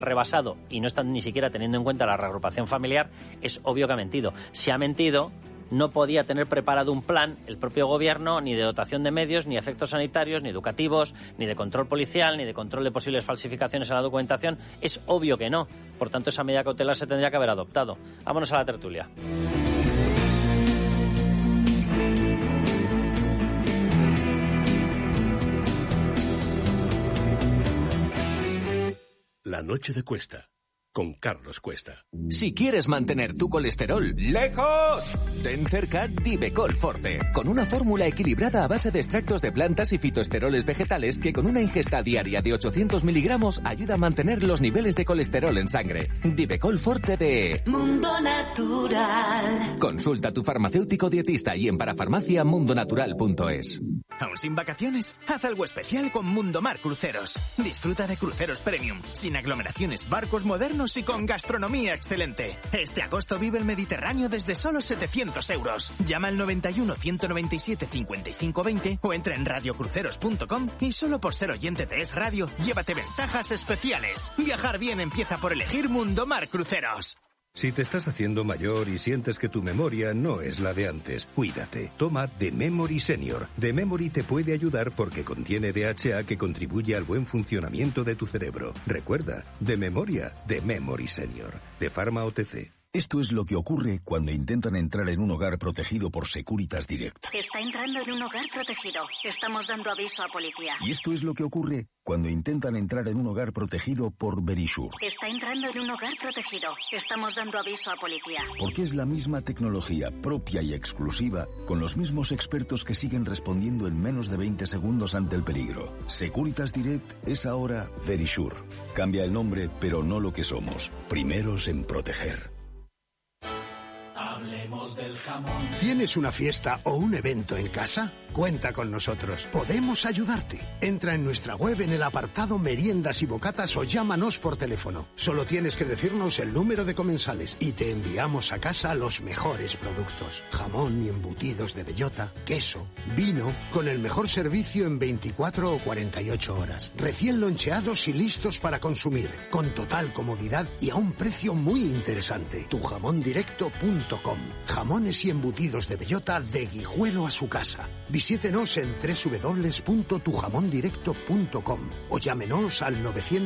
rebasado y no están ni siquiera teniendo en cuenta la reagrupación familiar, es obvio que ha mentido. Si ha mentido, no podía tener preparado un plan el propio gobierno, ni de dotación de medios, ni efectos sanitarios, ni educativos, ni de control policial, ni de control de posibles falsificaciones en la documentación. Es obvio que no. Por tanto, esa medida cautelar se tendría que haber adoptado. Vámonos a la tertulia. La noche de Cuesta, con Carlos Cuesta. Si quieres mantener tu colesterol lejos, ten cerca Divecol Forte, con una fórmula equilibrada a base de extractos de plantas y fitoesteroles vegetales que con una ingesta diaria de 800 miligramos ayuda a mantener los niveles de colesterol en sangre. Divecol Forte de Mundo Natural. Consulta a tu farmacéutico dietista y en parafarmaciamundonatural.es. ¿Aún sin vacaciones? Haz algo especial con Mundomar Cruceros. Disfruta de cruceros premium, sin aglomeraciones, barcos modernos y con gastronomía excelente. Este agosto vive el Mediterráneo desde solo 700 euros. Llama al 91 197 55 20 o entra en radiocruceros.com y solo por ser oyente de Es Radio, llévate ventajas especiales. Viajar bien empieza por elegir Mundomar Cruceros. Si te estás haciendo mayor y sientes que tu memoria no es la de antes, cuídate. Toma The Memory Senior. The Memory te puede ayudar porque contiene DHA que contribuye al buen funcionamiento de tu cerebro. Recuerda, de memoria, The Memory Senior. De Pharma OTC. Esto es lo que ocurre cuando intentan entrar en un hogar protegido por Securitas Direct. Está entrando en un hogar protegido. Estamos dando aviso a policía. Y esto es lo que ocurre cuando intentan entrar en un hogar protegido por Verisure. Está entrando en un hogar protegido. Estamos dando aviso a policía. Porque es la misma tecnología propia y exclusiva, con los mismos expertos que siguen respondiendo en menos de 20 segundos ante el peligro. Securitas Direct es ahora Verisure. Cambia el nombre, pero no lo que somos. Primeros en proteger. Hablemos del jamón. ¿Tienes una fiesta o un evento en casa? Cuenta con nosotros. Podemos ayudarte. Entra en nuestra web en el apartado Meriendas y Bocatas o llámanos por teléfono. Solo tienes que decirnos el número de comensales y te enviamos a casa los mejores productos. Jamón y embutidos de bellota, queso, vino, con el mejor servicio en 24 o 48 horas. Recién loncheados y listos para consumir, con total comodidad y a un precio muy interesante. Tujamondirecto.com. Jamones y embutidos de bellota de Guijuelo a su casa. Visítenos en www.tujamondirecto.com o llámenos al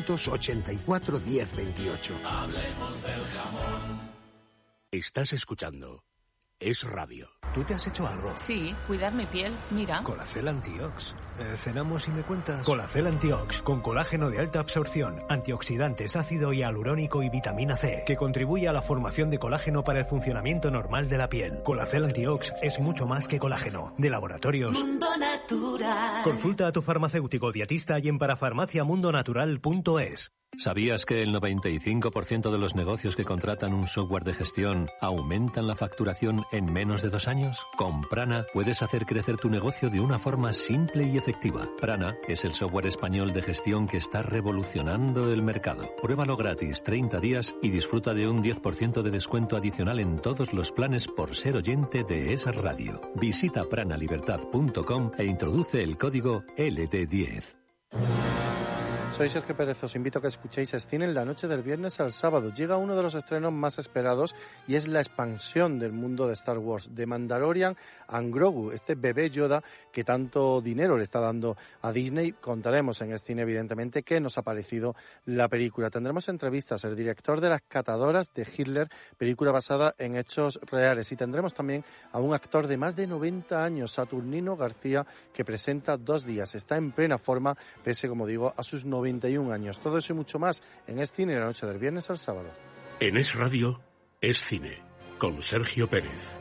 984 10 28. Hablemos del jamón. Estás escuchando Es Radio. ¿Tú te has hecho algo? Sí, cuidar mi piel, mira. Colacel Antiox. ¿Cenamos y me cuentas? Colacel Antiox, con colágeno de alta absorción, antioxidantes, ácido hialurónico y vitamina C, que contribuye a la formación de colágeno para el funcionamiento normal de la piel. Colacel Antiox es mucho más que colágeno. De Laboratorios Mundo Natural. Consulta a tu farmacéutico dietista y en parafarmaciamundonatural.es. ¿Sabías que el 95% de los negocios que contratan un software de gestión aumentan la facturación en menos de 2 años? Con Prana puedes hacer crecer tu negocio de una forma simple y efectiva. Prana es el software español de gestión que está revolucionando el mercado. Pruébalo gratis 30 días y disfruta de un 10% de descuento adicional en todos los planes por ser oyente de esa radio. Visita pranalibertad.com e introduce el código LD10. Soy Sergio Pérez, os invito a que escuchéis Cine en la noche del viernes al sábado. Llega uno de los estrenos más esperados y es la expansión del mundo de Star Wars, de Mandalorian a Grogu, este bebé Yoda que tanto dinero le está dando a Disney. Contaremos en Cine, evidentemente, qué nos ha parecido la película. Tendremos entrevistas, el director de Las catadoras de Hitler, película basada en hechos reales. Y tendremos también a un actor de más de 90 años, Saturnino García, que presenta 2 días. Está en plena forma, pese, como digo, a sus 91 años. Todo eso y mucho más en Es Cine, la noche del viernes al sábado. En Es Radio, Es Cine, con Sergio Pérez.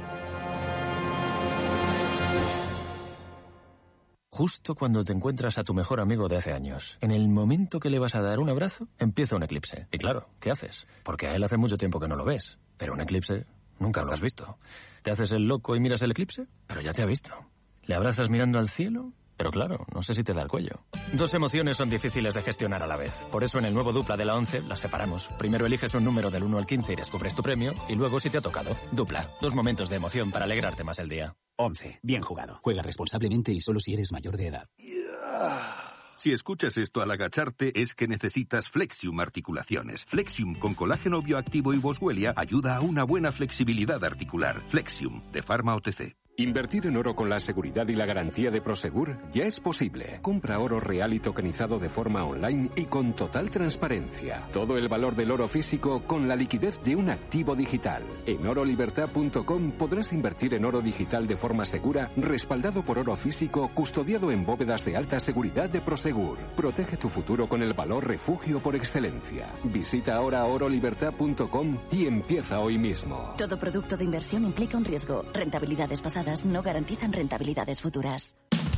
Justo cuando te encuentras a tu mejor amigo de hace años, en el momento que le vas a dar un abrazo, empieza un eclipse. Y claro, ¿qué haces? Porque a él hace mucho tiempo que no lo ves. Pero un eclipse nunca lo has visto. ¿Te haces el loco y miras el eclipse? Pero ya te ha visto. ¿Le abrazas mirando al cielo? Pero claro, no sé si te da el cuello. 2 emociones son difíciles de gestionar a la vez. Por eso en el nuevo Dupla de la 11 las separamos. Primero eliges un número del 1 al 15 y descubres tu premio. Y luego si te ha tocado. Dupla. 2 momentos de emoción para alegrarte más el día. 11. Bien jugado. Juega responsablemente y solo si eres mayor de edad. Si escuchas esto al agacharte es que necesitas Flexium Articulaciones. Flexium con colágeno bioactivo y boswellia ayuda a una buena flexibilidad articular. Flexium, de Pharma OTC. Invertir en oro con la seguridad y la garantía de Prosegur ya es posible. Compra oro real y tokenizado de forma online y con total transparencia. Todo el valor del oro físico con la liquidez de un activo digital. En orolibertad.com podrás invertir en oro digital de forma segura, respaldado por oro físico, custodiado en bóvedas de alta seguridad de Prosegur. Protege tu futuro con el valor refugio por excelencia. Visita ahora orolibertad.com y empieza hoy mismo. Todo producto de inversión implica un riesgo. Rentabilidades pasadas no garantizan rentabilidades futuras.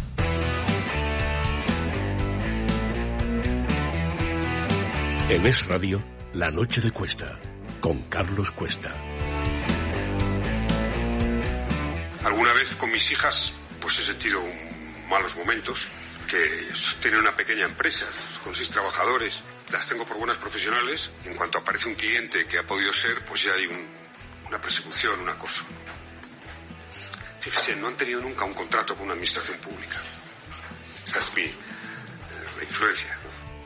En Es Radio, La Noche de Cuesta, con Carlos Cuesta. Alguna vez con mis hijas pues he sentido malos momentos, que tienen una pequeña empresa con 6 trabajadores, las tengo por buenas profesionales, y en cuanto aparece un cliente que ha podido ser, pues ya hay una persecución, un acoso. Fíjese, no han tenido nunca un contrato con una administración pública. Esa es la influencia.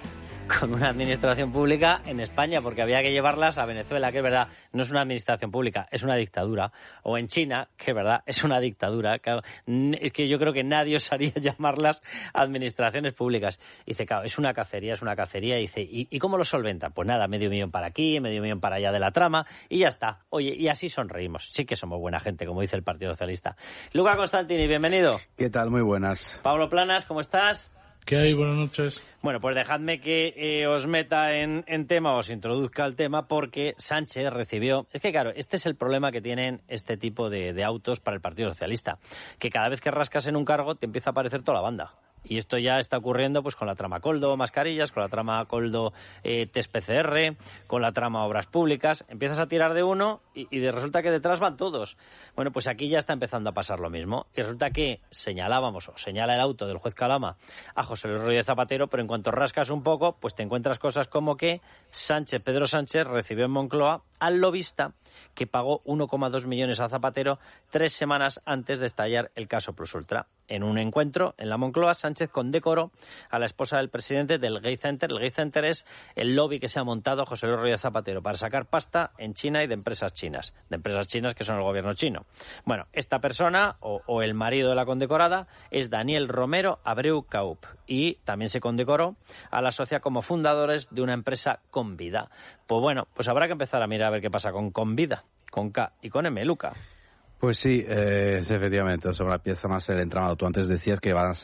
Con una administración pública en España, porque había que llevarlas a Venezuela, que es verdad, no es una administración pública, es una dictadura. O en China, que es verdad, es una dictadura. Claro, es que yo creo que nadie osaría llamarlas administraciones públicas. Y dice, claro, es una cacería. Y dice, ¿y cómo lo solventan? Pues nada, $500,000 para aquí, $500,000 para allá de la trama, y ya está. Oye, y así sonreímos. Sí que somos buena gente, como dice el Partido Socialista. Luca Constantini, bienvenido. ¿Qué tal? Muy buenas. Pablo Planas, ¿cómo estás? ¿Qué hay? Buenas noches. Bueno, pues dejadme que os meta en tema, os introduzca el tema, porque Sánchez recibió... Es que claro, este es el problema que tienen este tipo de autos para el Partido Socialista, que cada vez que rascas en un cargo te empieza a aparecer toda la banda. Y esto ya está ocurriendo pues con la trama Coldo mascarillas, con la trama Coldo test PCR, con la trama obras públicas. Empiezas a tirar de uno y resulta que detrás van todos. Bueno, pues aquí ya está empezando a pasar lo mismo. Y resulta que señala el auto del juez Calama a José Luis Rodríguez Zapatero, pero en cuanto rascas un poco, pues te encuentras cosas como que Pedro Sánchez recibió en Moncloa al lobista que pagó 1,2 millones a Zapatero 3 semanas antes de estallar el caso Plus Ultra. En un encuentro en la Moncloa, Sánchez condecoró a la esposa del presidente del Gate Center. El Gate Center es el lobby que se ha montado José Luis Rodríguez Zapatero para sacar pasta en China y de empresas chinas que son el gobierno chino. Bueno, esta persona, o el marido de la condecorada, es Daniel Romero Abreu Caup, y también se condecoró a la socia como fundadores de una empresa Convida. Pues bueno, pues habrá que empezar a mirar a ver qué pasa con Convida, con K y con M, Luca. Pues sí, efectivamente, sobre la pieza más el entramado. Tú antes decías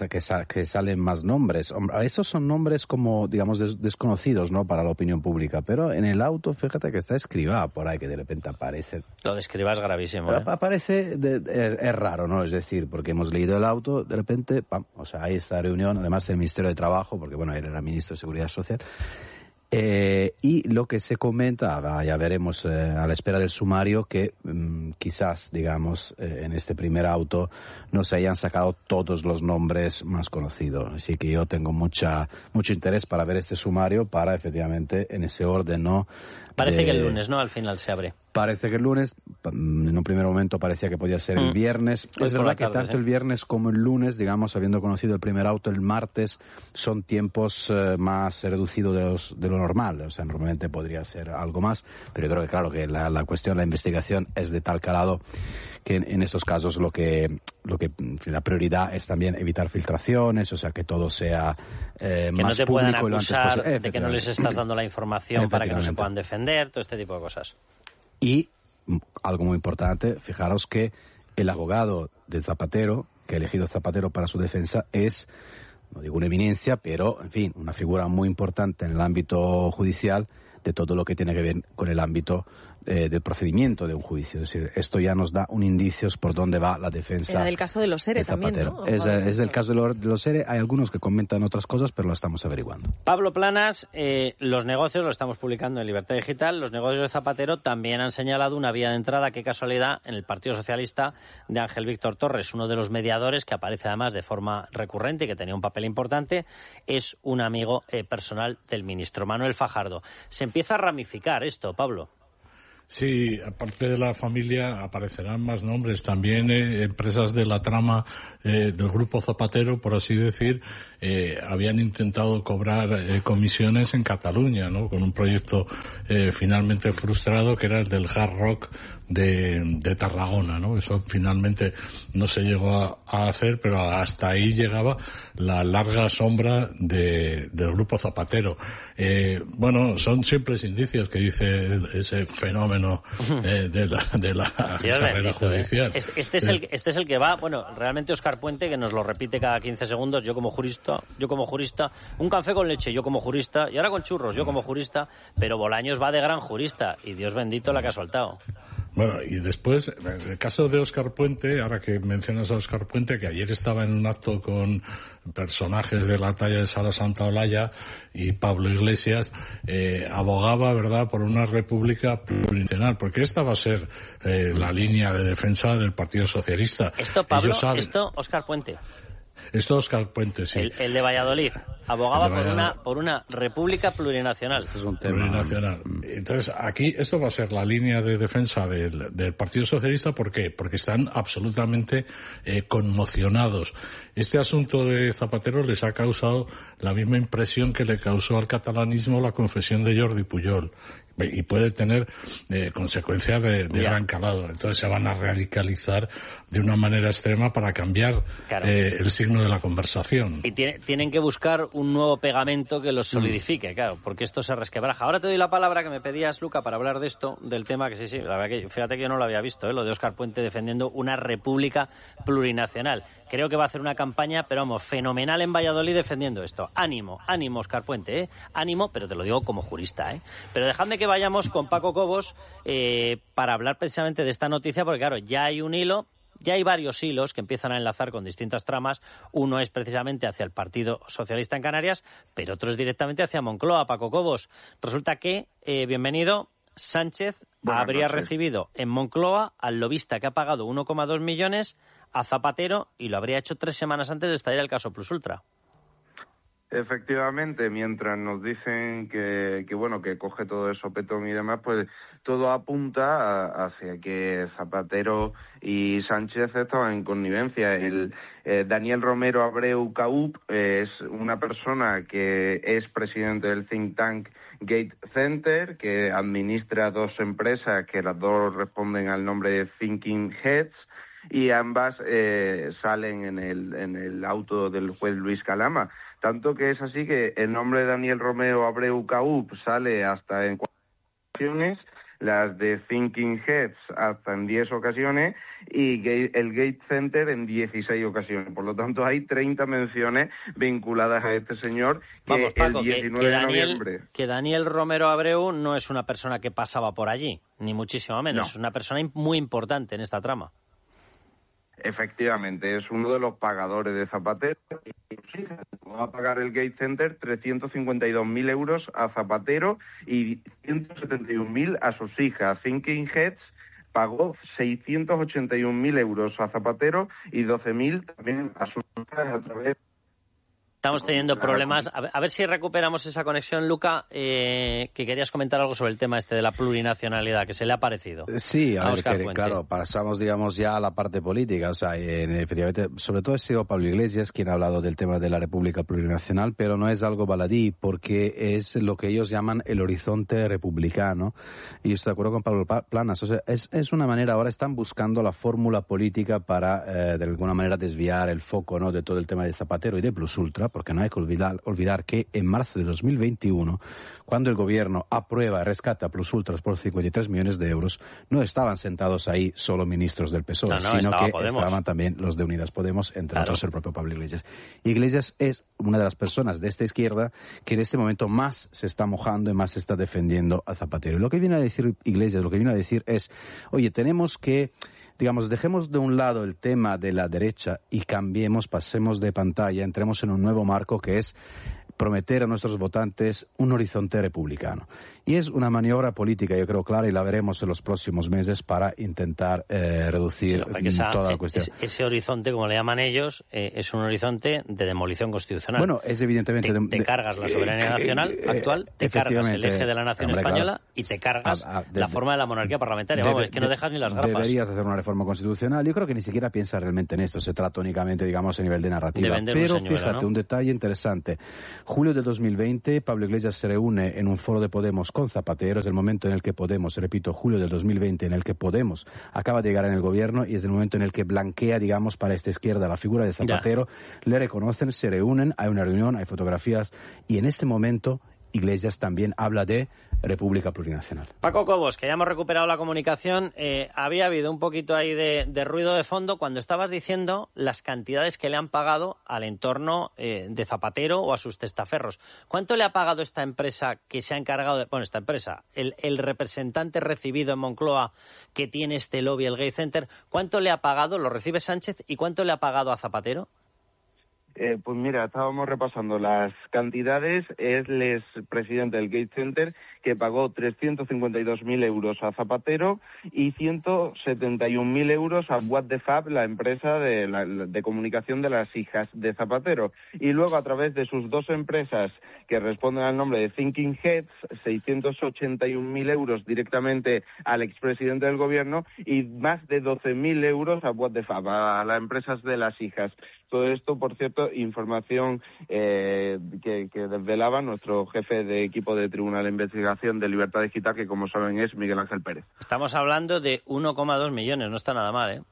que salen más nombres. Esos son nombres como, digamos, desconocidos, ¿no?, para la opinión pública. Pero en el auto, fíjate que está Escrivá por ahí, que de repente aparece. Lo de Escrivá es gravísimo, ¿eh? Aparece, es raro, ¿no? Es decir, porque hemos leído el auto, de repente, ¡pam! O sea, hay esta reunión, además el Ministerio de Trabajo, porque bueno, él era ministro de Seguridad Social. Y lo que se comenta, ya veremos a la espera del sumario, que quizás, digamos, en este primer auto no se hayan sacado todos los nombres más conocidos. Así que yo tengo mucho interés para ver este sumario, para efectivamente en ese orden, ¿no? Parece que el lunes, ¿no? Al final se abre. Parece que el lunes, en un primer momento parecía que podía ser el viernes. Es verdad que tanto el viernes como el lunes, digamos, habiendo conocido el primer auto, el martes, son tiempos más reducidos de lo normal. O sea, normalmente podría ser algo más, pero yo creo que claro que la cuestión, la investigación es de tal calado que en estos casos lo que la prioridad es también evitar filtraciones, o sea, que todo sea más no te público puedan y lo antes acusar posible. De que no les estás dando la información para que no se puedan defender, todo este tipo de cosas. Y algo muy importante, fijaros que el abogado de Zapatero, que ha elegido Zapatero para su defensa, es, no digo una eminencia, pero, en fin, una figura muy importante en el ámbito judicial de todo lo que tiene que ver con el ámbito del procedimiento de un juicio. Es decir, esto ya nos da un indicio por dónde va la defensa. Era del caso de los ERE también, ¿no? Es el caso de los ERE. Hay algunos que comentan otras cosas, pero lo estamos averiguando. Pablo Planas, los negocios, lo estamos publicando en Libertad Digital, los negocios de Zapatero también han señalado una vía de entrada, qué casualidad, en el Partido Socialista de Ángel Víctor Torres, uno de los mediadores que aparece además de forma recurrente y que tenía un papel importante, es un amigo personal del ministro Manuel Fajardo. Se empieza a ramificar esto, Pablo. Sí, aparte de la familia aparecerán más nombres, también empresas de la trama del grupo Zapatero, por así decir, habían intentado cobrar comisiones en Cataluña, ¿no? Con un proyecto finalmente frustrado que era el del Hard Rock de Tarragona, ¿no? Eso finalmente no se llegó a hacer, pero hasta ahí llegaba la larga sombra del grupo Zapatero. Bueno, son simples indicios que dice ese fenómeno de la carrera judicial. Este es el que va, bueno, realmente Óscar Puente, que nos lo repite cada 15 segundos, yo como jurista, un café con leche, yo como jurista, y ahora con churros, yo como jurista, pero Bolaños va de gran jurista, y Dios bendito la que ha soltado. Bueno, y después, el caso de Óscar Puente, ahora que mencionas a Óscar Puente, que ayer estaba en un acto con personajes de la talla de Sara Santaolalla y Pablo Iglesias, abogaba, ¿verdad?, por una república plurinacional, porque esta va a ser la línea de defensa del Partido Socialista. Esto, Pablo, esto, Óscar Puente. Esto Óscar Puente, sí. El de Valladolid. Abogaba por una república plurinacional. Esto es un tema plurinacional. Entonces, aquí esto va a ser la línea de defensa del Partido Socialista. ¿Por qué? Porque están absolutamente conmocionados. Este asunto de Zapatero les ha causado la misma impresión que le causó al catalanismo la confesión de Jordi Pujol. Y puede tener consecuencias de gran calado. Entonces se van a radicalizar de una manera extrema para cambiar el signo de la conversación. Y tienen que buscar un nuevo pegamento que los solidifique, claro, porque esto se resquebraja. Ahora te doy la palabra que me pedías, Luca, para hablar de esto, del tema que sí, la verdad que fíjate que yo no lo había visto, lo de Óscar Puente defendiendo una república plurinacional. Creo que va a hacer una campaña, pero vamos, fenomenal en Valladolid defendiendo esto. Ánimo, Óscar Puente, ánimo, pero te lo digo como jurista, Pero dejadme que vayamos con Paco Cobos para hablar precisamente de esta noticia, porque claro, ya hay un hilo, ya hay varios hilos que empiezan a enlazar con distintas tramas. Uno es precisamente hacia el Partido Socialista en Canarias, pero otro es directamente hacia Moncloa. Paco Cobos, resulta que, bienvenido, Sánchez habría recibido en Moncloa al lobista que ha pagado 1,2 millones a Zapatero y lo habría hecho 3 semanas antes de estallar el caso Plus Ultra. Efectivamente, mientras nos dicen que coge todo el sopetón y demás, pues todo apunta hacia que Zapatero y Sánchez estaban en connivencia. Daniel Romero Abreu Caup es una persona que es presidente del think tank Gate Center, que administra 2 empresas que las dos responden al nombre de Thinking Heads, y ambas salen en el auto del juez Luis Calama. Tanto que es así que el nombre de Daniel Romero Abreu Caup sale hasta en 4 ocasiones, las de Thinking Heads hasta en 10 ocasiones y el Gate Center en 16 ocasiones. Por lo tanto, hay 30 menciones vinculadas a este señor que vamos, Paco, el 19 de noviembre... Que Daniel Romero Abreu no es una persona que pasaba por allí, ni muchísimo menos. No. Es una persona muy importante en esta trama. Efectivamente, es uno de los pagadores de Zapatero. Va a pagar el Gate Center 352.000 euros a Zapatero y 171.000 a sus hijas. Thinking Heads pagó 681.000 euros a Zapatero y 12.000 también a sus hijas a través... Estamos teniendo problemas. A ver si recuperamos esa conexión, Luca, que querías comentar algo sobre el tema de la plurinacionalidad, que se le ha parecido. Sí, a ver, claro, pasamos, digamos, ya a la parte política. O sea, efectivamente, sobre todo ha sido Pablo Iglesias quien ha hablado del tema de la República Plurinacional, pero no es algo baladí, porque es lo que ellos llaman el horizonte republicano. Y estoy de acuerdo con Pablo Planas. O sea, es una manera, ahora están buscando la fórmula política para, de alguna manera, desviar el foco, ¿no?, de todo el tema de Zapatero y de Plus Ultra, porque no hay que olvidar que en marzo de 2021, cuando el gobierno aprueba y rescata Plus Ultras por 53 millones de euros, no estaban sentados ahí solo ministros del PSOE, sino que estaban también los de Unidas Podemos, entre otros el propio Pablo Iglesias. Iglesias es una de las personas de esta izquierda que en este momento más se está mojando y más se está defendiendo a Zapatero. Y lo que viene a decir Iglesias, lo que viene a decir es, oye, tenemos que... Digamos, dejemos de un lado el tema de la derecha y pasemos de pantalla, entremos en un nuevo marco que es prometer a nuestros votantes un horizonte republicano. Y es una maniobra política, yo creo, clara, y la veremos en los próximos meses para intentar reducir toda la cuestión. Ese horizonte, como le llaman ellos, es un horizonte de demolición constitucional. Bueno, es evidentemente... Te cargas la soberanía nacional actual, te cargas el eje de la nación española y te cargas la forma de la monarquía parlamentaria. Vamos, es que no dejas ni las gafas. Deberías hacer una reforma constitucional. Yo creo que ni siquiera piensa realmente en esto. Se trata únicamente, digamos, a nivel de narrativa. Pero fíjate, ¿no? Un detalle interesante. Julio de 2020, Pablo Iglesias se reúne en un foro de Podemos con Zapatero. Es el momento en el que Podemos, repito, julio del 2020, en el que Podemos acaba de llegar en el gobierno y es el momento en el que blanquea, digamos, para esta izquierda la figura de Zapatero. Le reconocen, se reúnen, hay una reunión, hay fotografías y en este momento Iglesias también habla de República Plurinacional. Paco Cobos, que ya hemos recuperado la comunicación, había habido un poquito ahí de ruido de fondo cuando estabas diciendo las cantidades que le han pagado al entorno de Zapatero o a sus testaferros. ¿Cuánto le ha pagado esta empresa que se ha encargado de... Bueno, esta empresa, el representante recibido en Moncloa que tiene este lobby, el Gate Center, ¿cuánto le ha pagado, lo recibe Sánchez, y cuánto le ha pagado a Zapatero? Pues mira, estábamos repasando las cantidades. Es el presidente del Gate Center que pagó 352.000 euros a Zapatero y 171.000 euros a What the Fab, la empresa de comunicación de las hijas de Zapatero. Y luego, a través de sus dos empresas que responden al nombre de Thinking Heads, 681.000 euros directamente al expresidente del gobierno y más de 12.000 euros a What the Fab, a las empresas de las hijas. Todo esto, por cierto, información que desvelaba nuestro jefe de equipo de Tribunal de Investigación de Libertad Digital, que como saben es Miguel Ángel Pérez. Estamos hablando de 1,2 millones, no está nada mal, ¿eh?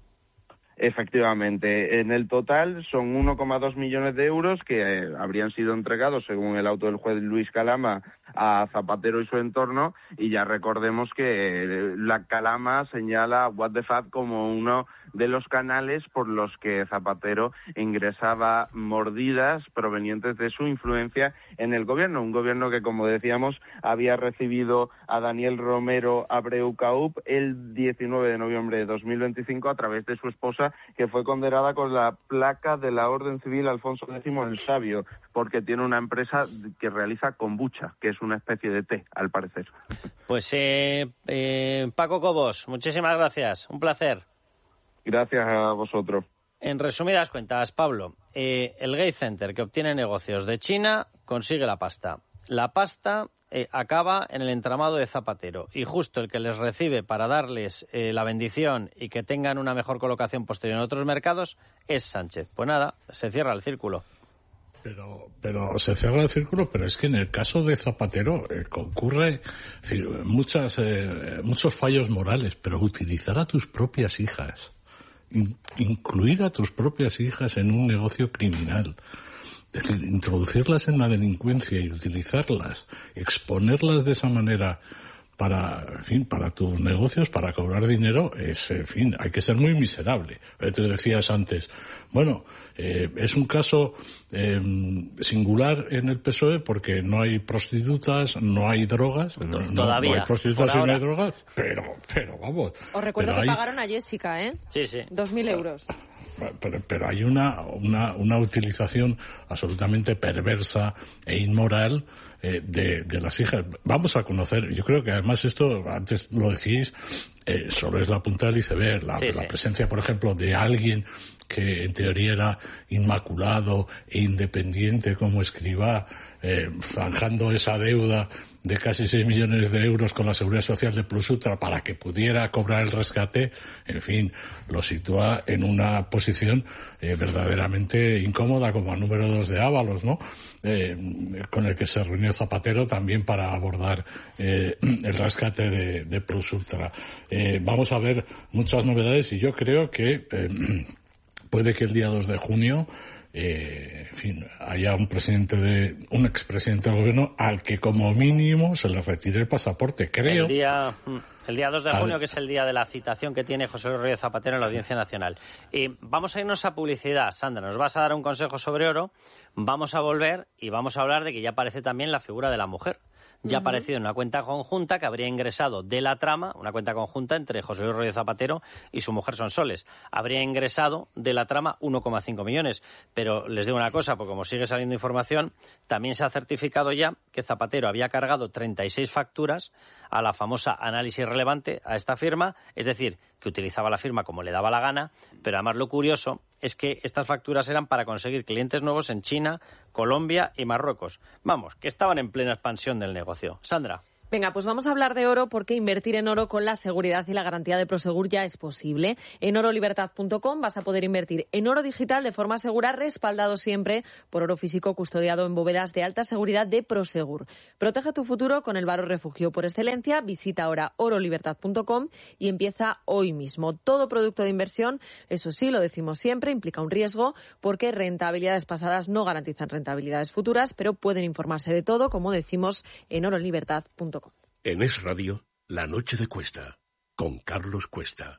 Efectivamente, en el total son 1,2 millones de euros que habrían sido entregados, según el auto del juez Luis Calama, a Zapatero y su entorno, y ya recordemos que la Calama señala a What the Fab como uno de los canales por los que Zapatero ingresaba mordidas provenientes de su influencia en el gobierno, un gobierno que, como decíamos, había recibido a Daniel Romero Abreu Caup el 19 de noviembre de 2025 a través de su esposa, que fue condenada con la placa de la Orden Civil Alfonso X el Sabio, porque tiene una empresa que realiza kombucha, que es una especie de té, al parecer. Pues Paco Cobos, muchísimas gracias, un placer. Gracias a vosotros. En resumidas cuentas, Pablo, el Gate Center que obtiene negocios de China consigue la pasta. La pasta acaba en el entramado de Zapatero y justo el que les recibe para darles la bendición y que tengan una mejor colocación posterior en otros mercados es Sánchez. Pues nada, se cierra el círculo. Pero se cierra el círculo, pero es que en el caso de Zapatero concurre muchos fallos morales, pero utilizar a tus propias hijas, incluir a tus propias hijas en un negocio criminal, es decir, introducirlas en la delincuencia y utilizarlas, exponerlas de esa manera para tus negocios, para cobrar dinero, hay que ser muy miserable. Te decías antes, bueno, es un caso singular en el PSOE porque no hay prostitutas, no hay drogas, todavía, no hay prostitutas y no hay drogas, pero vamos. Os recuerdo que pagaron a Jessica, Sí. 2.000 euros. Pero hay una utilización absolutamente perversa e inmoral de las hijas. Vamos a conocer, yo creo que además esto, antes lo decís, solo es la punta del iceberg. La presencia, por ejemplo, de alguien que en teoría era inmaculado e independiente como Escrivá, zanjando esa deuda de casi 6 millones de euros con la Seguridad Social de Plus Ultra para que pudiera cobrar el rescate, en fin, lo sitúa en una posición verdaderamente incómoda como a número 2 de Ábalos, ¿no? Con el que se reunió Zapatero también para abordar el rescate de Plus Ultra. Vamos a ver muchas novedades y yo creo que puede que el día 2 de junio haya un expresidente del gobierno al que como mínimo se le retire el pasaporte, creo. El día 2 de junio, que es el día de la citación que tiene José Luis Rodríguez Zapatero en la Audiencia Nacional. Vamos a irnos a publicidad. Sandra, nos vas a dar un consejo sobre oro. Vamos a volver y vamos a hablar de que ya aparece también la figura de la mujer, ya ha aparecido en una cuenta conjunta que habría ingresado de la trama, una cuenta conjunta entre José Luis Rodríguez Zapatero y su mujer Sonsoles. Habría ingresado de la trama 1,5 millones. Pero les digo una cosa, porque como sigue saliendo información, también se ha certificado ya que Zapatero había cargado 36 facturas a la famosa Análisis Relevante, a esta firma, es decir, que utilizaba la firma como le daba la gana, pero además lo curioso es que estas facturas eran para conseguir clientes nuevos en China, Colombia y Marruecos. Vamos, que estaban en plena expansión del negocio. Sandra. Venga, pues vamos a hablar de oro porque invertir en oro con la seguridad y la garantía de Prosegur ya es posible. En orolibertad.com vas a poder invertir en oro digital de forma segura, respaldado siempre por oro físico custodiado en bóvedas de alta seguridad de Prosegur. Protege tu futuro con el valor refugio por excelencia. Visita ahora orolibertad.com y empieza hoy mismo. Todo producto de inversión, eso sí, lo decimos siempre, implica un riesgo porque rentabilidades pasadas no garantizan rentabilidades futuras, pero pueden informarse de todo, como decimos, en orolibertad.com. En Es Radio, La Noche de Cuesta, con Carlos Cuesta.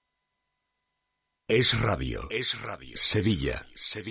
Es Radio. Sevilla.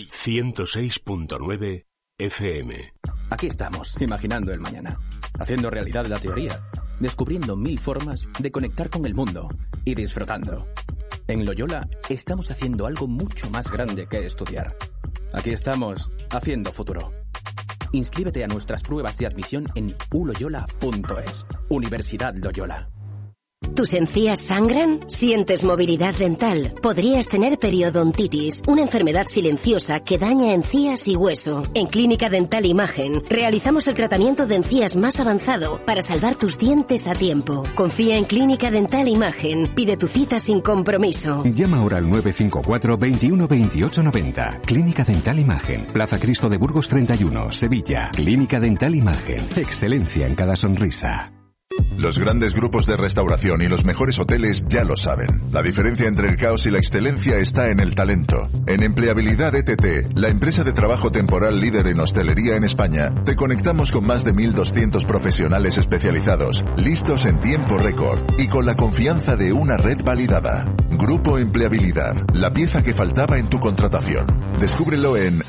106.9 FM. Aquí estamos, imaginando el mañana, haciendo realidad la teoría, descubriendo 1000 formas de conectar con el mundo y disfrutando. En Loyola estamos haciendo algo mucho más grande que estudiar. Aquí estamos, haciendo futuro. Inscríbete a nuestras pruebas de admisión en uloyola.es. Universidad Loyola. ¿Tus encías sangran? ¿Sientes movilidad dental? Podrías tener periodontitis, una enfermedad silenciosa que daña encías y hueso. En Clínica Dental Imagen realizamos el tratamiento de encías más avanzado para salvar tus dientes a tiempo. Confía en Clínica Dental Imagen. Pide tu cita sin compromiso. Llama ahora al 954 21 28 90. Clínica Dental Imagen. Plaza Cristo de Burgos 31, Sevilla. Clínica Dental Imagen. Excelencia en cada sonrisa. Los grandes grupos de restauración y los mejores hoteles ya lo saben. La diferencia entre el caos y la excelencia está en el talento. En Empleabilidad ETT, la empresa de trabajo temporal líder en hostelería en España, te conectamos con más de 1.200 profesionales especializados, listos en tiempo récord y con la confianza de una red validada. Grupo Empleabilidad, la pieza que faltaba en tu contratación. Descúbrelo en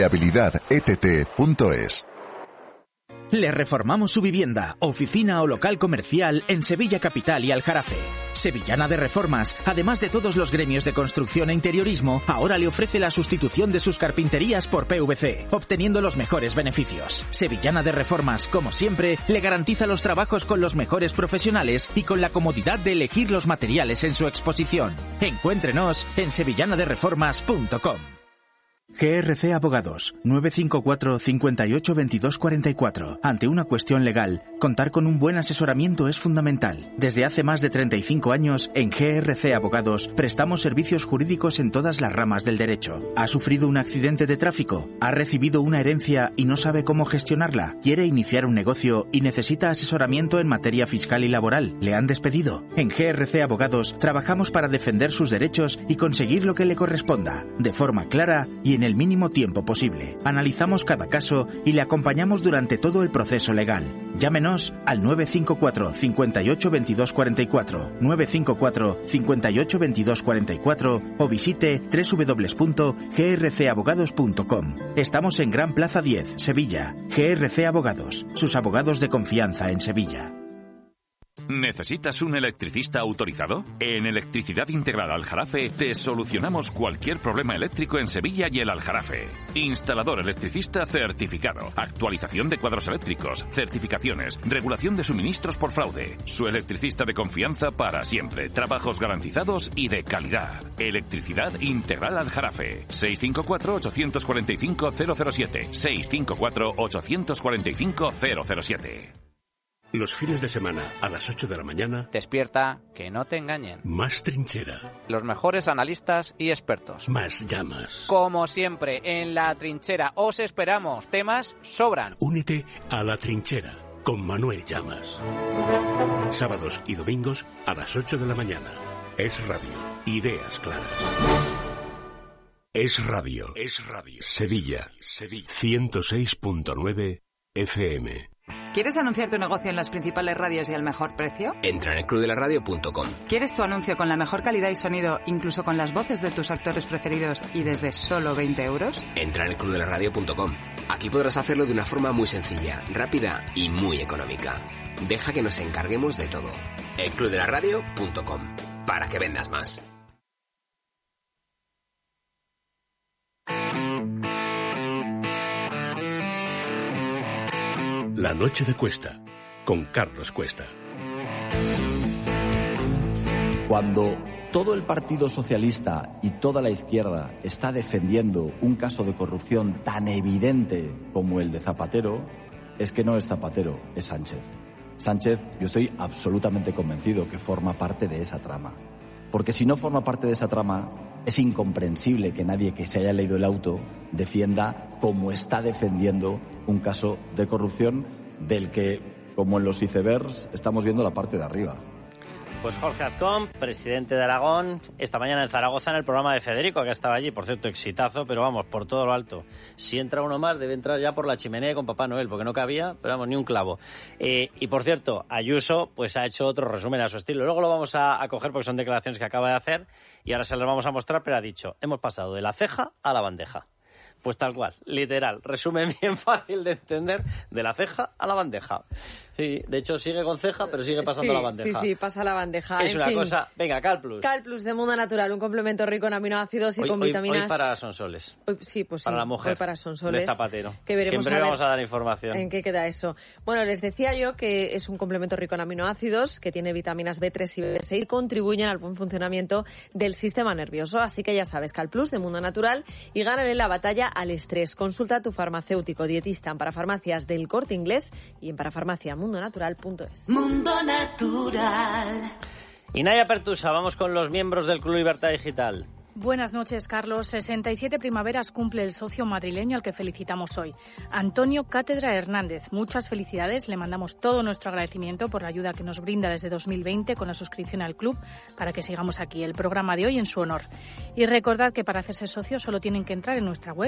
empleabilidadett.es. Le reformamos su vivienda, oficina o local comercial en Sevilla Capital y Aljarafe. Sevillana de Reformas, además de todos los gremios de construcción e interiorismo, ahora le ofrece la sustitución de sus carpinterías por PVC, obteniendo los mejores beneficios. Sevillana de Reformas, como siempre, le garantiza los trabajos con los mejores profesionales y con la comodidad de elegir los materiales en su exposición. Encuéntrenos en sevillanadereformas.com. GRC Abogados, 954 58 22 44. Ante una cuestión legal, contar con un buen asesoramiento es fundamental. Desde hace más de 35 años, en GRC Abogados, prestamos servicios jurídicos en todas las ramas del derecho. ¿Ha sufrido un accidente de tráfico? ¿Ha recibido una herencia y no sabe cómo gestionarla? ¿Quiere iniciar un negocio y necesita asesoramiento en materia fiscal y laboral? ¿Le han despedido? En GRC Abogados, trabajamos para defender sus derechos y conseguir lo que le corresponda, de forma clara y en el mínimo tiempo posible. Analizamos cada caso y le acompañamos durante todo el proceso legal. Llámenos al 954 58 22 44, 954 58 22 44 o visite www.grcabogados.com. Estamos en Gran Plaza 10, Sevilla. GRC Abogados, sus abogados de confianza en Sevilla. ¿Necesitas un electricista autorizado? En Electricidad Integral Aljarafe te solucionamos cualquier problema eléctrico en Sevilla y el Aljarafe. Instalador electricista certificado, actualización de cuadros eléctricos, certificaciones, regulación de suministros por fraude. Su electricista de confianza para siempre, trabajos garantizados y de calidad. Electricidad Integral Aljarafe. 654-845-007. 654-845-007. Los fines de semana, a las 8 de la mañana... Despierta, que no te engañen. Más trinchera. Los mejores analistas y expertos. Más llamas. Como siempre, en La Trinchera os esperamos. Temas sobran. Únete a La Trinchera con Manuel Llamas. Sábados y domingos a las 8 de la mañana. Es Radio. Ideas claras. Es Radio. Sevilla. 106.9 FM. ¿Quieres anunciar tu negocio en las principales radios y al mejor precio? Entra en elclubdelaradio.com. ¿Quieres tu anuncio con la mejor calidad y sonido, incluso con las voces de tus actores preferidos y desde solo 20 euros? Entra en elclubdelaradio.com. Aquí podrás hacerlo de una forma muy sencilla, rápida y muy económica. Deja que nos encarguemos de todo. elclubdelaradio.com. Para que vendas más. La noche de Cuesta, con Carlos Cuesta. Cuando todo el Partido Socialista y toda la izquierda está defendiendo un caso de corrupción tan evidente como el de Zapatero, es que no es Zapatero, es Sánchez. Sánchez, yo estoy absolutamente convencido que forma parte de esa trama. Porque si no forma parte de esa trama, es incomprensible que nadie que se haya leído el auto defienda como está defendiendo un caso de corrupción del que, como en los icebergs, estamos viendo la parte de arriba. Pues Jorge Azcón, presidente de Aragón, esta mañana en Zaragoza en el programa de Federico, que estaba allí, por cierto, exitazo, pero vamos, por todo lo alto. Si entra uno más, debe entrar ya por la chimenea con Papá Noel, porque no cabía, pero vamos, ni un clavo. Y por cierto, Ayuso pues ha hecho otro resumen a su estilo. Luego lo vamos a coger porque son declaraciones que acaba de hacer y ahora se las vamos a mostrar, pero ha dicho, hemos pasado de la ceja a la bandeja. Pues tal cual, literal, resumen bien fácil de entender, de la ceja a la bandeja. Sí, de hecho sigue con ceja, pero sigue pasando la bandeja. Sí, pasa la bandeja. Es una cosa... Venga, CalPlus. CalPlus de Mundo Natural, un complemento rico en aminoácidos y con vitaminas... Hoy para Sonsoles. Sí, pues para sí, la mujer hoy para Sonsoles. De Zapatero. Que veremos en breve vamos a dar información. ¿En qué queda eso? Bueno, les decía yo que es un complemento rico en aminoácidos, que tiene vitaminas B3 y B6 y contribuyen al buen funcionamiento del sistema nervioso. Así que ya sabes, CalPlus de Mundo Natural y gánale la batalla al estrés. Consulta a tu farmacéutico dietista en Parafarmacias del Corte Inglés y en parafarmaciamundonatural.es. Mundo Natural. Y Naya Pertusa, vamos con los miembros del Club Libertad Digital. Buenas noches, Carlos. 67 primaveras cumple el socio madrileño al que felicitamos hoy, Antonio Cátedra Hernández. Muchas felicidades. Le mandamos todo nuestro agradecimiento por la ayuda que nos brinda desde 2020 con la suscripción al club para que sigamos aquí el programa de hoy en su honor. Y recordad que para hacerse socio solo tienen que entrar en nuestra web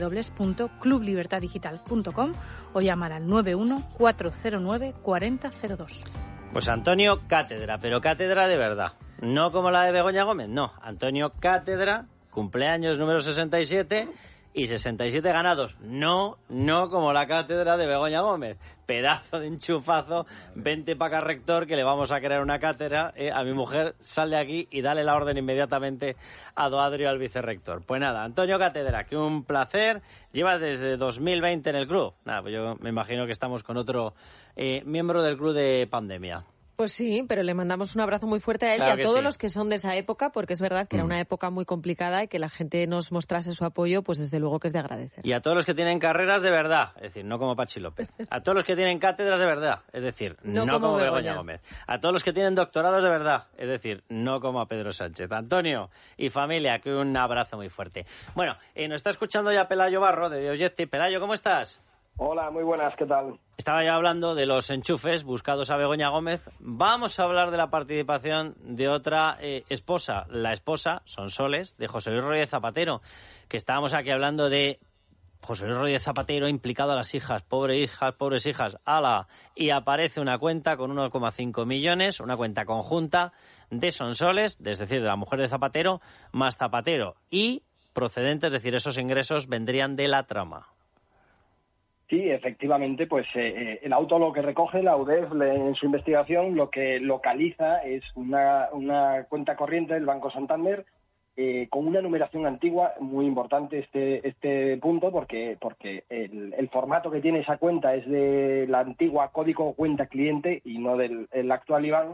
www.clublibertaddigital.com o llamar al 91 409 4002. Pues Antonio Cátedra, pero cátedra de verdad. No como la de Begoña Gómez, no. Antonio Cátedra, cumpleaños número 67 y 67 ganados. No como la cátedra de Begoña Gómez. Pedazo de enchufazo, vente para acá, rector, que le vamos a crear una cátedra. A mi mujer, sal de aquí y dale la orden inmediatamente a Doadrio, al vicerrector. Pues nada, Antonio Cátedra, que un placer. Lleva desde 2020 en el club. Nada, pues yo me imagino que estamos con otro miembro del club de pandemia. Pues sí, pero le mandamos un abrazo muy fuerte a él claro y a todos sí. Los que son de esa época, porque es verdad que era una época muy complicada y que la gente nos mostrase su apoyo, pues desde luego que es de agradecer. Y a todos los que tienen carreras de verdad, es decir, no como Pachi López. A todos los que tienen cátedras de verdad, es decir, no como Begoña Gómez. A todos los que tienen doctorados de verdad, es decir, no como a Pedro Sánchez. Antonio y familia, que un abrazo muy fuerte. Bueno, nos está escuchando ya Pelayo Barro de Diogetti. Pelayo, ¿cómo estás? Hola, muy buenas, ¿qué tal? Estaba ya hablando de los enchufes buscados a Begoña Gómez. Vamos a hablar de la participación de otra esposa, la esposa, Sonsoles, de José Luis Rodríguez Zapatero, que estábamos aquí hablando de José Luis Rodríguez Zapatero implicado a las hijas, pobres hijas, ala, y aparece una cuenta con 1,5 millones, una cuenta conjunta de Sonsoles, es decir, de la mujer de Zapatero, más Zapatero, y procedentes, es decir, esos ingresos vendrían de la trama. Sí, efectivamente, pues el auto lo que recoge, la UDEF en su investigación, lo que localiza es una cuenta corriente del Banco Santander con una numeración antigua, muy importante este punto, porque el formato que tiene esa cuenta es de la antigua código cuenta cliente y no del actual IBAN,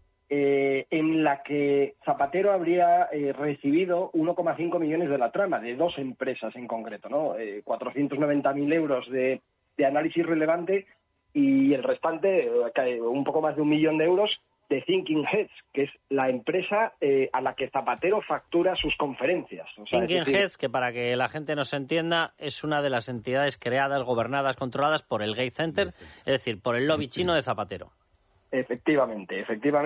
en la que Zapatero habría recibido 1,5 millones de la trama, de dos empresas en concreto, ¿no? 490.000 euros de análisis relevante y el restante, un poco más de 1 millón de euros, de Thinking Heads, que es la empresa a la que Zapatero factura sus conferencias. O sea, Thinking Heads, que para que la gente nos entienda, es una de las entidades creadas, gobernadas, controladas por el Gates Center, es decir, por el lobby chino de Zapatero. Efectivamente.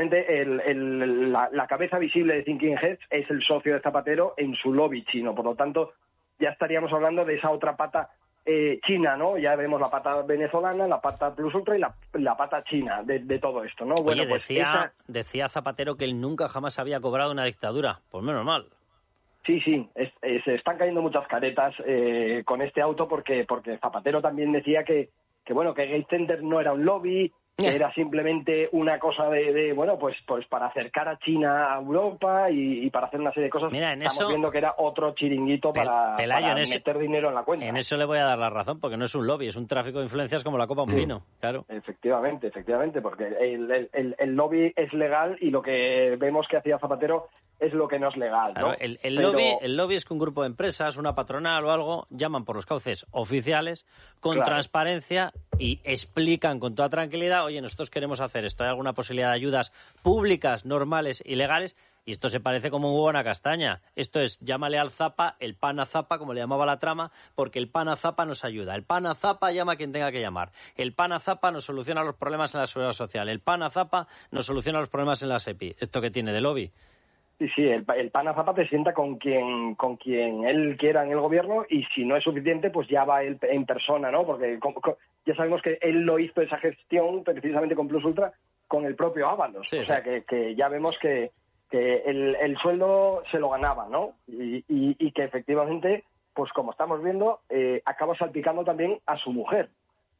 La cabeza visible de Thinking Heads es el socio de Zapatero en su lobby chino. Por lo tanto, ya estaríamos hablando de esa otra pata China, ¿no? Ya vemos la pata venezolana, la pata plus ultra y la pata china de todo esto, ¿no? Bueno, oye, pues decía Zapatero que él nunca jamás había cobrado una dictadura. Pues menos mal. Sí, se están cayendo muchas caretas con este auto porque Zapatero también decía que Gate Center no era un lobby, que era simplemente una cosa pues para acercar a China a Europa y para hacer una serie de cosas. Mira, estamos viendo que era otro chiringuito para meter dinero en la cuenta. En eso le voy a dar la razón, porque no es un lobby, es un tráfico de influencias como la copa de un vino, claro. Efectivamente, porque el lobby es legal y lo que vemos que hacía Zapatero es lo que no es legal, ¿no? Claro, el lobby es que un grupo de empresas, una patronal o algo, llaman por los cauces oficiales, con transparencia, y explican con toda tranquilidad, oye, nosotros queremos hacer esto, ¿hay alguna posibilidad de ayudas públicas, normales y legales? Y esto se parece como un huevo a una castaña. Esto es, llámale al Zapa, el pana Zapa, como le llamaba la trama, porque el pana Zapa nos ayuda. El pana Zapa llama a quien tenga que llamar. El pana Zapa nos soluciona los problemas en la seguridad social. El pana Zapa nos soluciona los problemas en la SEPI. ¿Esto qué tiene de lobby? Sí, el pana Zapa te sienta con quien él quiera en el gobierno, y si no es suficiente, pues ya va él en persona, ¿no? Porque ya sabemos que él lo hizo esa gestión precisamente con Plus Ultra con el propio Ábalos. Sí, o sea, que ya vemos que el sueldo se lo ganaba, ¿no? Y que efectivamente, pues como estamos viendo, acaba salpicando también a su mujer.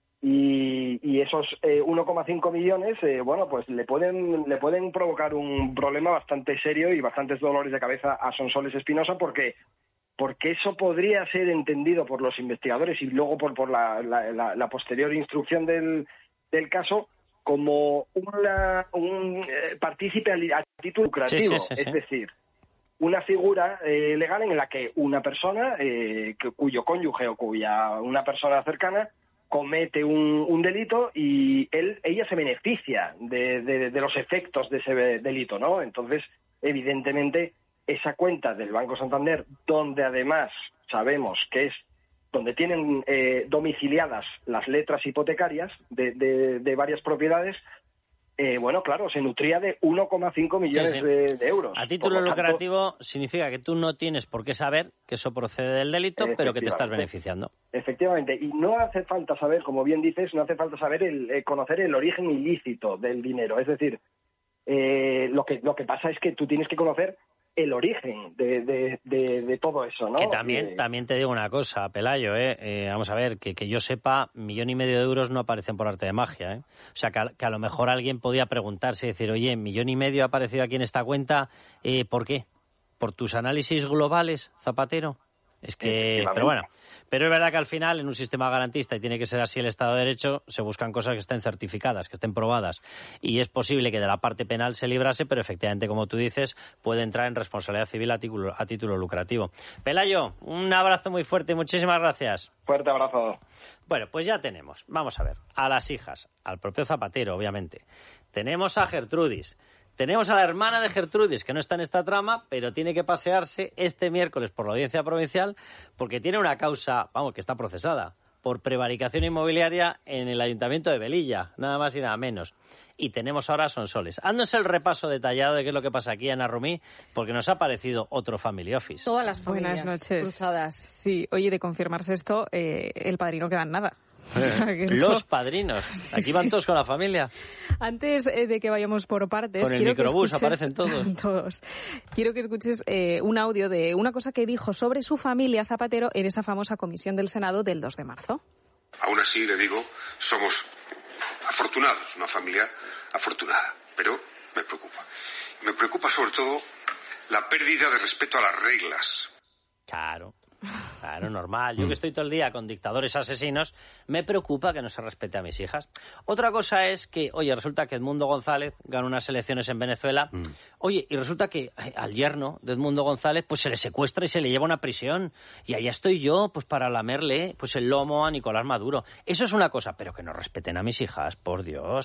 Y esos 1,5 millones, pues le pueden provocar un problema bastante serio y bastantes dolores de cabeza a Sonsoles Espinosa, porque eso podría ser entendido por los investigadores y luego por la posterior instrucción del caso como un partícipe a título lucrativo, sí. Es decir, una figura legal en la que una persona cuyo cónyuge o una persona cercana comete un delito y ella se beneficia de los efectos de ese delito, ¿no? Entonces, evidentemente, esa cuenta del Banco Santander, donde además sabemos que es donde tienen domiciliadas las letras hipotecarias de varias propiedades, claro, se nutría de 1,5 millones de euros. A título lucrativo significa que tú no tienes por qué saber que eso procede del delito, pero que te estás beneficiando. Efectivamente, y no hace falta saber, como bien dices, conocer el origen ilícito del dinero. Es decir, lo que pasa es que tú tienes que conocer el origen de todo eso, ¿no? Que también te digo una cosa, Pelayo, vamos a ver, que yo sepa, 1,5 millones de euros no aparecen por arte de magia, O sea, que a lo mejor alguien podía preguntarse y decir, oye, 1,5 millones ha aparecido aquí en esta cuenta, ¿por qué? ¿Por tus análisis globales, Zapatero? Es que, pero es verdad que al final, en un sistema garantista, y tiene que ser así el Estado de Derecho, se buscan cosas que estén certificadas, que estén probadas. Y es posible que de la parte penal se librase, pero efectivamente, como tú dices, puede entrar en responsabilidad civil a título lucrativo. Pelayo, un abrazo muy fuerte y muchísimas gracias. Fuerte abrazo. Bueno, pues ya tenemos, vamos a ver, a las hijas, al propio Zapatero, obviamente. Tenemos a Gertrudis. Tenemos a la hermana de Gertrudis, que no está en esta trama, pero tiene que pasearse este miércoles por la Audiencia Provincial porque tiene una causa, que está procesada, por prevaricación inmobiliaria en el Ayuntamiento de Velilla, nada más y nada menos. Y tenemos ahora a Sonsoles. Haznos el repaso detallado de qué es lo que pasa aquí, Ana Rumí, porque nos ha aparecido otro Family Office. Todas las familias cruzadas. Sí, oye, de confirmarse esto, el padrino queda en nada. O sea, los padrinos. Aquí van todos con la familia. Antes de que vayamos por partes, con el microbús aparecen todos. Quiero que escuches un audio de una cosa que dijo sobre su familia Zapatero en esa famosa comisión del Senado del 2 de marzo. Aún así, le digo, somos afortunados, una familia afortunada, pero me preocupa. Me preocupa sobre todo la pérdida de respeto a las reglas. Claro, normal. Yo que estoy todo el día con dictadores asesinos, me preocupa que no se respete a mis hijas. Otra cosa es que, oye, resulta que Edmundo González ganó unas elecciones en Venezuela. Oye, y resulta que al yerno de Edmundo González pues se le secuestra y se le lleva a una prisión. Y allá estoy yo pues para lamerle pues el lomo a Nicolás Maduro. Eso es una cosa, pero que no respeten a mis hijas, por Dios.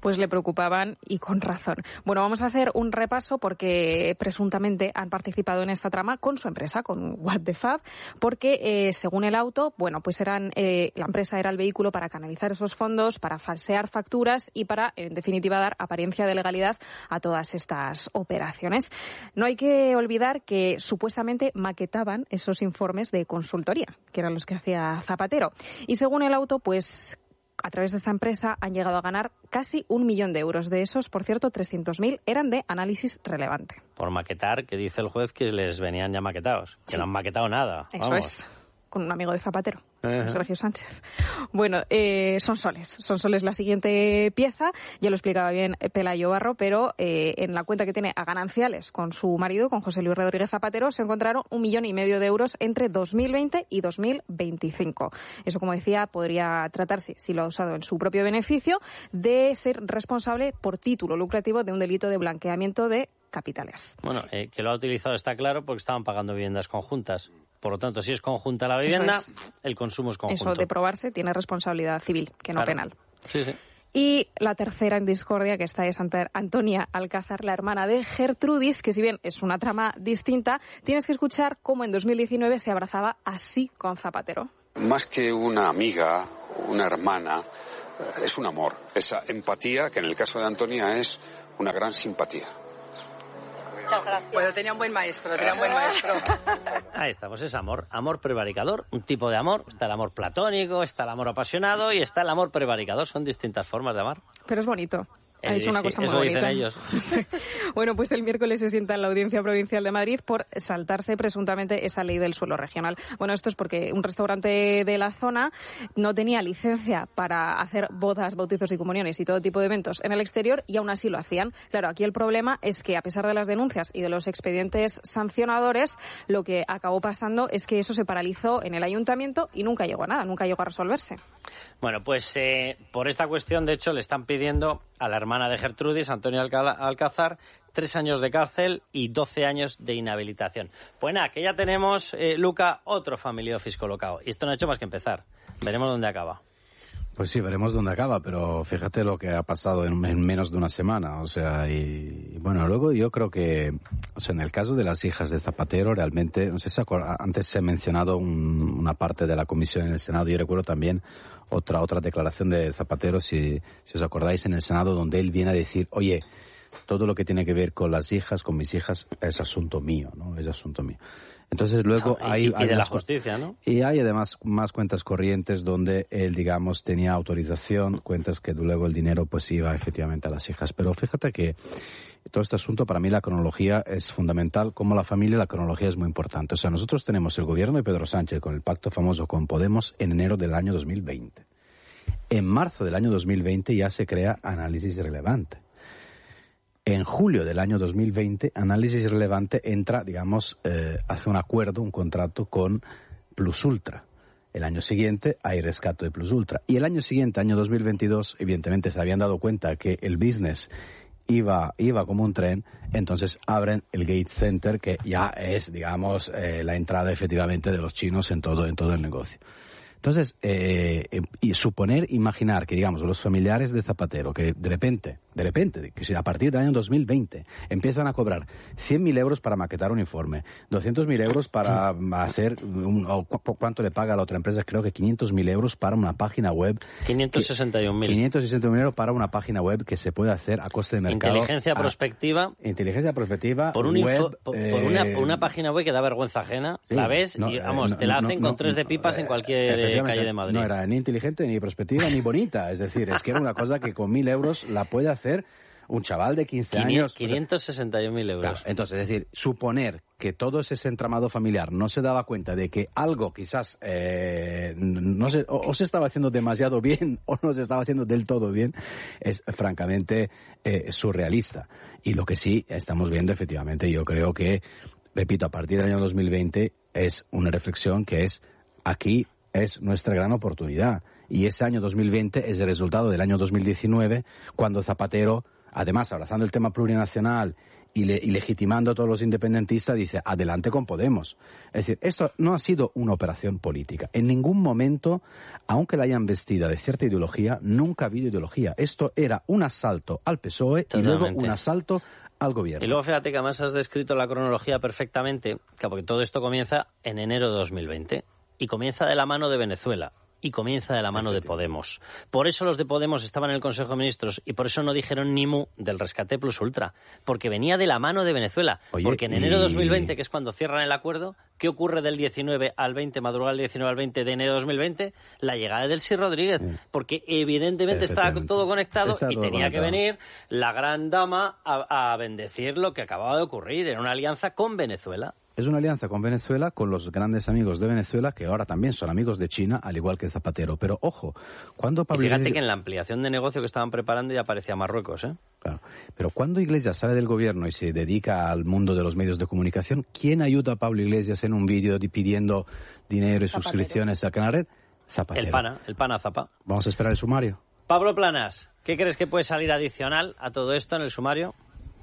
pues le preocupaban y con razón. Bueno, vamos a hacer un repaso porque presuntamente han participado en esta trama con su empresa, con What the Fab, porque según el auto, bueno, pues la empresa era el vehículo para canalizar esos fondos, para falsear facturas y para, en definitiva, dar apariencia de legalidad a todas estas operaciones. No hay que olvidar que supuestamente maquetaban esos informes de consultoría, que eran los que hacía Zapatero. Y según el auto, pues a través de esta empresa han llegado a ganar casi 1 millón de euros. De esos, por cierto, 300.000 eran de análisis relevante. Por maquetar, que dice el juez que les venían ya maquetados, que no han maquetado nada. Eso es, con un amigo de Zapatero. Sergio Sánchez. Bueno, son soles la siguiente pieza, ya lo explicaba bien Pelayo Barro, pero en la cuenta que tiene a gananciales con su marido, con José Luis Rodríguez Zapatero, se encontraron 1,5 millones de euros entre 2020 y 2025. Eso, como decía, podría tratarse, si lo ha usado en su propio beneficio, de ser responsable por título lucrativo de un delito de blanqueamiento de capitales. Bueno, que lo ha utilizado está claro porque estaban pagando viviendas conjuntas. Por lo tanto, si es conjunta la vivienda, el consumo es conjunto. Eso de probarse tiene responsabilidad civil, que no penal. Sí. Y la tercera en discordia, que esta es Antonia Alcázar, la hermana de Gertrudis, que si bien es una trama distinta, tienes que escuchar cómo en 2019 se abrazaba así con Zapatero. Más que una amiga, una hermana, es un amor. Esa empatía, que en el caso de Antonia es una gran simpatía. Muchas gracias. Bueno, tenía un buen maestro. Ahí estamos, es amor prevaricador, un tipo de amor. Está el amor platónico, está el amor apasionado y está el amor prevaricador. Son distintas formas de amar. Pero es bonito. Ha dicho una cosa muy bonita. Dicen ellos. Bueno, pues el miércoles se sienta en la Audiencia Provincial de Madrid por saltarse presuntamente esa ley del suelo regional. Bueno, esto es porque un restaurante de la zona no tenía licencia para hacer bodas, bautizos y comuniones y todo tipo de eventos en el exterior y aún así lo hacían. Claro, aquí el problema es que a pesar de las denuncias y de los expedientes sancionadores, lo que acabó pasando es que eso se paralizó en el ayuntamiento y nunca llegó a nada, nunca llegó a resolverse. Bueno, pues por esta cuestión, de hecho, le están pidiendo a la hermana de Gertrudis, Antonia Alcázar, 3 años de cárcel y 12 años de inhabilitación. Pues nada, que ya tenemos, Luca, otro familiar fiscolocado. Y esto no ha hecho más que empezar. Veremos dónde acaba. Pues sí, veremos dónde acaba, pero fíjate lo que ha pasado en menos de una semana. O sea, y bueno, luego yo creo que, o sea, en el caso de las hijas de Zapatero, realmente, no sé si antes se ha mencionado una parte de la comisión en el Senado. Yo recuerdo también otra declaración de Zapatero, si os acordáis, en el Senado, donde él viene a decir, oye, todo lo que tiene que ver con las hijas, con mis hijas, es asunto mío, ¿no? Es asunto mío. Entonces luego hay de la justicia, ¿no? Y hay además más cuentas corrientes donde él, digamos, tenía autorización, cuentas que luego el dinero pues iba efectivamente a las hijas. Pero fíjate que todo este asunto, para mí la cronología es fundamental. Como la familia, la cronología es muy importante. O sea, nosotros tenemos el gobierno de Pedro Sánchez con el pacto famoso con Podemos en enero del año 2020. En marzo del año 2020 ya se crea Análisis Relevante. En julio del año 2020, Análisis Relevante entra, digamos, hace un acuerdo, un contrato con Plus Ultra. El año siguiente hay rescate de Plus Ultra. Y el año siguiente, año 2022, evidentemente se habían dado cuenta que el business iba como un tren, entonces abren el Gate Center, que ya es, digamos, la entrada efectivamente de los chinos en todo el negocio. Entonces, y imaginar que, digamos, los familiares de Zapatero, que de repente, que si a partir del año 2020 empiezan a cobrar 100.000 euros para maquetar un informe, 200.000 euros para hacer, ¿cuánto le paga a la otra empresa? Creo que 500.000 euros para una página web. 561.000. 561.000 euros para una página web que se puede hacer a coste de mercado. Inteligencia prospectiva. Por una página web que da vergüenza ajena. Sí, la ves y, vamos, te la hacen con 3 de pipas en cualquier calle de Madrid. No era ni inteligente, ni prospectiva, ni bonita. Es decir, es que era una cosa que con 1.000 euros la puede hacer un chaval de 15 años. 561.000 euros. Claro, entonces, es decir, suponer que todo ese entramado familiar no se daba cuenta de que algo quizás o se estaba haciendo demasiado bien o no se estaba haciendo del todo bien, es francamente surrealista. Y lo que sí estamos viendo, efectivamente, yo creo que, repito, a partir del año 2020 es una reflexión que es aquí es nuestra gran oportunidad. Y ese año 2020 es el resultado del año 2019, cuando Zapatero, además abrazando el tema plurinacional y legitimando a todos los independentistas, dice, adelante con Podemos. Es decir, esto no ha sido una operación política. En ningún momento, aunque la hayan vestida de cierta ideología, nunca ha habido ideología. Esto era un asalto al PSOE Totalmente. y luego un asalto al gobierno. Y luego fíjate que además has descrito la cronología perfectamente, porque todo esto comienza en enero de 2020 y comienza de la mano de Venezuela. Y comienza de la mano de Podemos. Por eso los de Podemos estaban en el Consejo de Ministros y por eso no dijeron ni mu del rescate plus ultra, porque venía de la mano de Venezuela. Oye, porque en enero de 2020, que es cuando cierran el acuerdo, ¿qué ocurre del 19 al 20, madrugada del 19 al 20 de enero de 2020? La llegada de Delcy Rodríguez, porque evidentemente estaba todo conectado y tenía que venir la gran dama a bendecir lo que acababa de ocurrir. Era una alianza con Venezuela. Es una alianza con Venezuela, con los grandes amigos de Venezuela, que ahora también son amigos de China, al igual que Zapatero. Pero ojo, cuando Pablo Iglesias... Iglesias... que en la ampliación de negocio que estaban preparando ya aparecía Marruecos, ¿eh? Claro. Pero cuando Iglesias sale del gobierno y se dedica al mundo de los medios de comunicación, ¿quién ayuda a Pablo Iglesias en un vídeo pidiendo dinero y suscripciones a Canal? Zapatero. El pana Zapa. Vamos a esperar el sumario. Pablo Planas, ¿qué crees que puede salir adicional a todo esto en el sumario?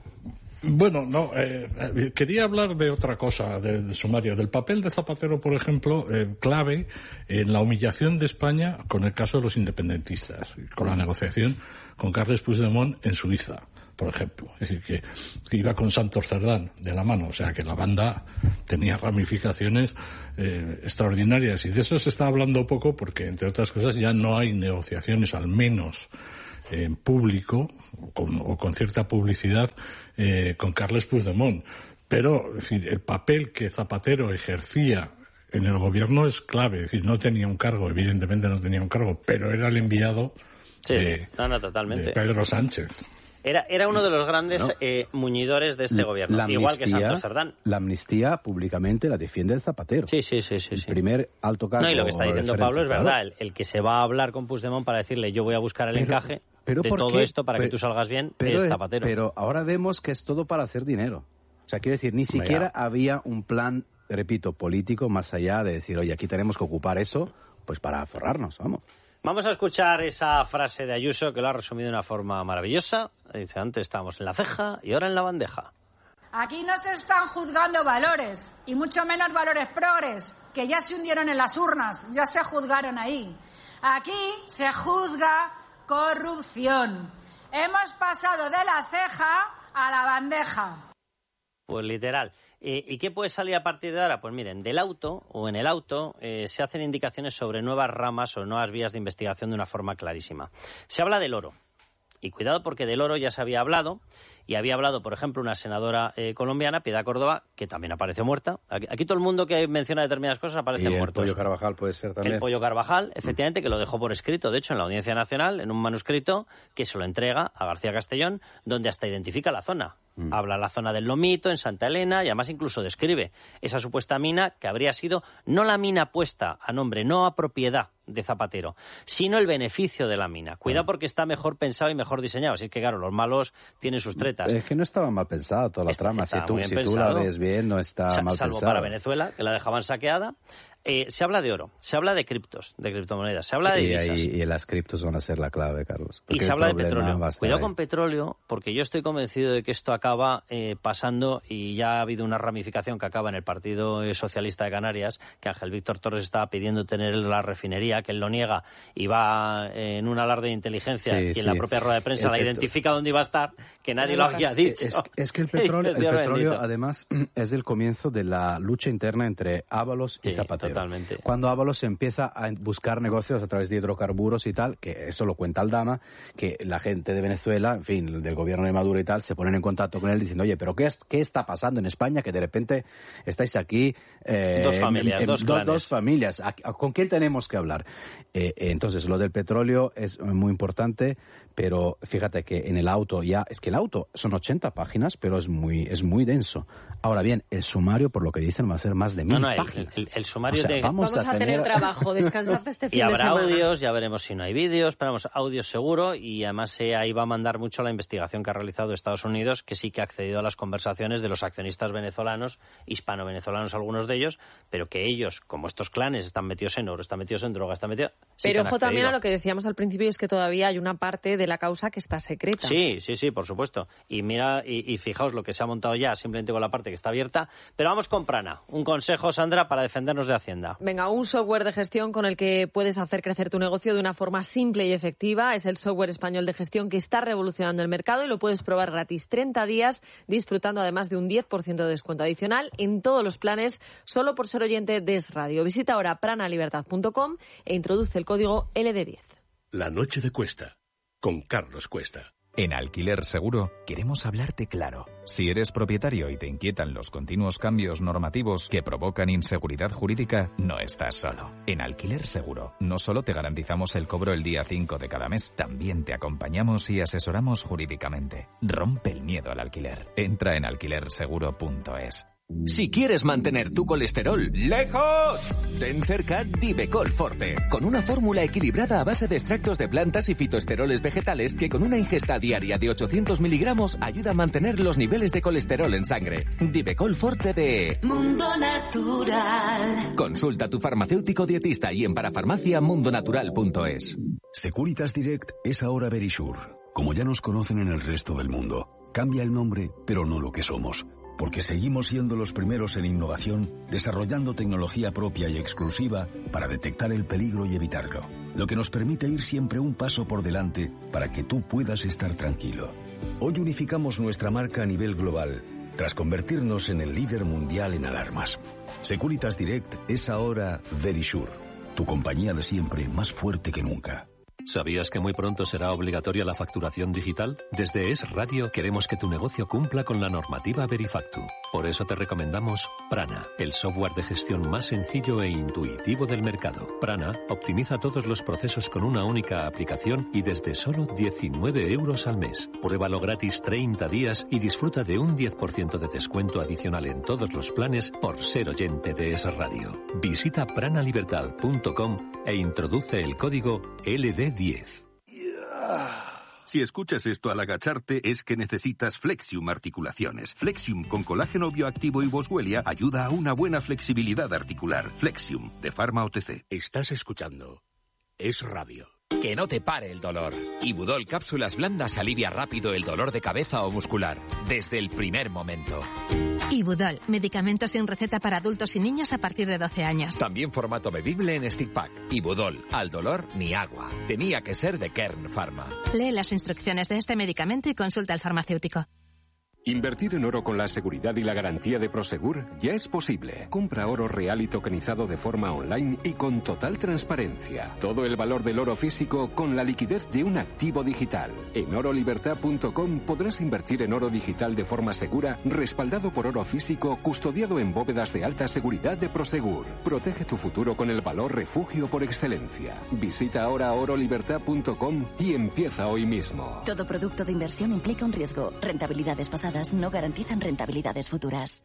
Bueno, no, quería hablar de otra cosa del sumario, del papel de Zapatero, por ejemplo, clave en la humillación de España con el caso de los independentistas, con la negociación con Carles Puigdemont en Suiza, por ejemplo. Es decir, que iba con Santos Cerdán de la mano, o sea que la banda tenía ramificaciones extraordinarias, y de eso se está hablando poco porque, entre otras cosas, ya no hay negociaciones, al menos en público o con cierta publicidad con Carles Puigdemont. Pero es decir, el papel que Zapatero ejercía en el gobierno es clave. Es decir, no tenía un cargo, evidentemente no tenía un cargo, pero era el enviado totalmente. de Pedro Sánchez. Era uno de los grandes muñidores de este gobierno, igual que Santos Cerdán. La amnistía públicamente la defiende el Zapatero. Sí. El primer alto cargo. No, y lo que está diciendo Pablo es verdad. El que se va a hablar con Puigdemont para decirle yo voy a buscar el encaje de todo esto para que tú salgas bien es Zapatero. Pero ahora vemos que es todo para hacer dinero. O sea, quiero decir, ni siquiera había un plan, repito, político más allá de decir, oye, aquí tenemos que ocupar eso pues para forrarnos, vamos. Vamos a escuchar esa frase de Ayuso que lo ha resumido de una forma maravillosa. Dice, antes estábamos en la ceja y ahora en la bandeja. Aquí no se están juzgando valores, y mucho menos valores progres, que ya se hundieron en las urnas, ya se juzgaron ahí. Aquí se juzga corrupción. Hemos pasado de la ceja a la bandeja. Pues literal. ¿Y qué puede salir a partir de ahora? Pues miren, en el auto se hacen indicaciones sobre nuevas ramas o nuevas vías de investigación de una forma clarísima. Se habla del oro. Y cuidado porque del oro ya se había hablado, y había hablado, por ejemplo, una senadora colombiana, Piedad Córdoba, que también apareció muerta. Aquí todo el mundo que menciona determinadas cosas aparece muerto. El Pollo Carvajal puede ser también. El Pollo Carvajal, efectivamente, que lo dejó por escrito, de hecho, en la Audiencia Nacional, en un manuscrito que se lo entrega a García Castellón, donde hasta identifica la zona. Habla la zona del Lomito, en Santa Elena, y además incluso describe esa supuesta mina que habría sido no la mina puesta a nombre, no a propiedad de Zapatero, sino el beneficio de la mina. Cuidado porque está mejor pensado y mejor diseñado. Así que, claro, los malos tienen sus tretas. Es que no estaba mal pensada toda la trama. Si tú la ves bien, no está mal pensada. Salvo para Venezuela, que la dejaban saqueada. Se habla de oro, se habla de criptos, de criptomonedas, se habla de divisas. Y las criptos van a ser la clave, Carlos. Y se habla de petróleo. Cuidado con petróleo, porque yo estoy convencido de que esto acaba pasando, y ya ha habido una ramificación que acaba en el Partido Socialista de Canarias, que Ángel Víctor Torres estaba pidiendo tener la refinería, que él lo niega y va en un alarde de inteligencia, y en la propia rueda de prensa la identifica dónde iba a estar, que nadie lo había dicho. Es que el petróleo además es el comienzo de la lucha interna entre Ábalos y Zapatero. Totalmente. Cuando Ábalos empieza a buscar negocios a través de hidrocarburos y tal, que eso lo cuenta Aldama, que la gente de Venezuela, en fin, del gobierno de Maduro y tal, se ponen en contacto con él diciendo, oye, pero ¿qué está pasando en España? Que de repente estáis aquí... dos familias, dos clanes. Dos familias. ¿Con quién tenemos que hablar? Entonces, lo del petróleo es muy importante, pero fíjate que en el auto es que el auto son 80 páginas, pero es muy denso. Ahora bien, el sumario, por lo que dicen, va a ser más de 1000 páginas. El sumario vamos a tener trabajo, descansad este fin y de semana. Y habrá audios, ya veremos si no hay vídeos, pero vamos, audios seguro, y además ahí va a mandar mucho la investigación que ha realizado Estados Unidos, que sí que ha accedido a las conversaciones de los accionistas venezolanos, hispano-venezolanos algunos de ellos, pero que ellos, como estos clanes, están metidos en oro, están metidos en droga, están metidos... Pero ojo también a lo que decíamos al principio, es que todavía hay una parte de la causa que está secreta. Sí, por supuesto. Y mira, y fijaos lo que se ha montado ya, simplemente con la parte que está abierta. Pero vamos con Prana. Un consejo, Sandra, para defendernos de Hacienda. Venga, un software de gestión con el que puedes hacer crecer tu negocio de una forma simple y efectiva. Es el software español de gestión que está revolucionando el mercado y lo puedes probar gratis 30 días, disfrutando además de un 10% de descuento adicional en todos los planes, solo por ser oyente de Es Radio. Visita ahora pranalibertad.com e introduce el código LD10. La noche de Cuesta, con Carlos Cuesta. En Alquiler Seguro queremos hablarte claro. Si eres propietario y te inquietan los continuos cambios normativos que provocan inseguridad jurídica, no estás solo. En Alquiler Seguro no solo te garantizamos el cobro el día 5 de cada mes, también te acompañamos y asesoramos jurídicamente. Rompe el miedo al alquiler. Entra en alquilerseguro.es. Si quieres mantener tu colesterol lejos, ten cerca Divecol Forte, con una fórmula equilibrada a base de extractos de plantas y fitoesteroles vegetales que con una ingesta diaria de 800 miligramos ayuda a mantener los niveles de colesterol en sangre. Divecol Forte de Mundo Natural. Consulta a tu farmacéutico dietista y en parafarmacia.mundonatural.es. Securitas Direct es ahora Verisure. Como ya nos conocen en el resto del mundo, cambia el nombre, pero no lo que somos. Porque seguimos siendo los primeros en innovación, desarrollando tecnología propia y exclusiva para detectar el peligro y evitarlo, lo que nos permite ir siempre un paso por delante para que tú puedas estar tranquilo. Hoy unificamos nuestra marca a nivel global, tras convertirnos en el líder mundial en alarmas. Securitas Direct es ahora Verisure, tu compañía de siempre más fuerte que nunca. ¿Sabías que muy pronto será obligatoria la facturación digital? Desde Es Radio queremos que tu negocio cumpla con la normativa Verifactu. Por eso te recomendamos Prana, el software de gestión más sencillo e intuitivo del mercado. Prana optimiza todos los procesos con una única aplicación y desde solo 19 euros al mes. Pruébalo gratis 30 días y disfruta de un 10% de descuento adicional en todos los planes por ser oyente de Es Radio. Visita pranalibertad.com e introduce el código LD10. Si escuchas esto al agacharte es que necesitas Flexium Articulaciones. Flexium con colágeno bioactivo y Boswellia ayuda a una buena flexibilidad articular. Flexium, de Pharma OTC. Estás escuchando Es Radio. Que no te pare el dolor. Ibudol Cápsulas Blandas alivia rápido el dolor de cabeza o muscular, desde el primer momento. Ibudol, medicamento sin receta para adultos y niños a partir de 12 años. También formato bebible en stick pack. Ibudol, al dolor ni agua. Tenía que ser de Kern Pharma. Lee las instrucciones de este medicamento y consulta al farmacéutico. Invertir en oro con la seguridad y la garantía de Prosegur ya es posible. Compra oro real y tokenizado de forma online y con total transparencia. Todo el valor del oro físico con la liquidez de un activo digital. En orolibertad.com podrás invertir en oro digital de forma segura, respaldado por oro físico, custodiado en bóvedas de alta seguridad de Prosegur. Protege tu futuro con el valor refugio por excelencia. Visita ahora orolibertad.com y empieza hoy mismo. Todo producto de inversión implica un riesgo. Rentabilidades pasadas no garantizan rentabilidades futuras.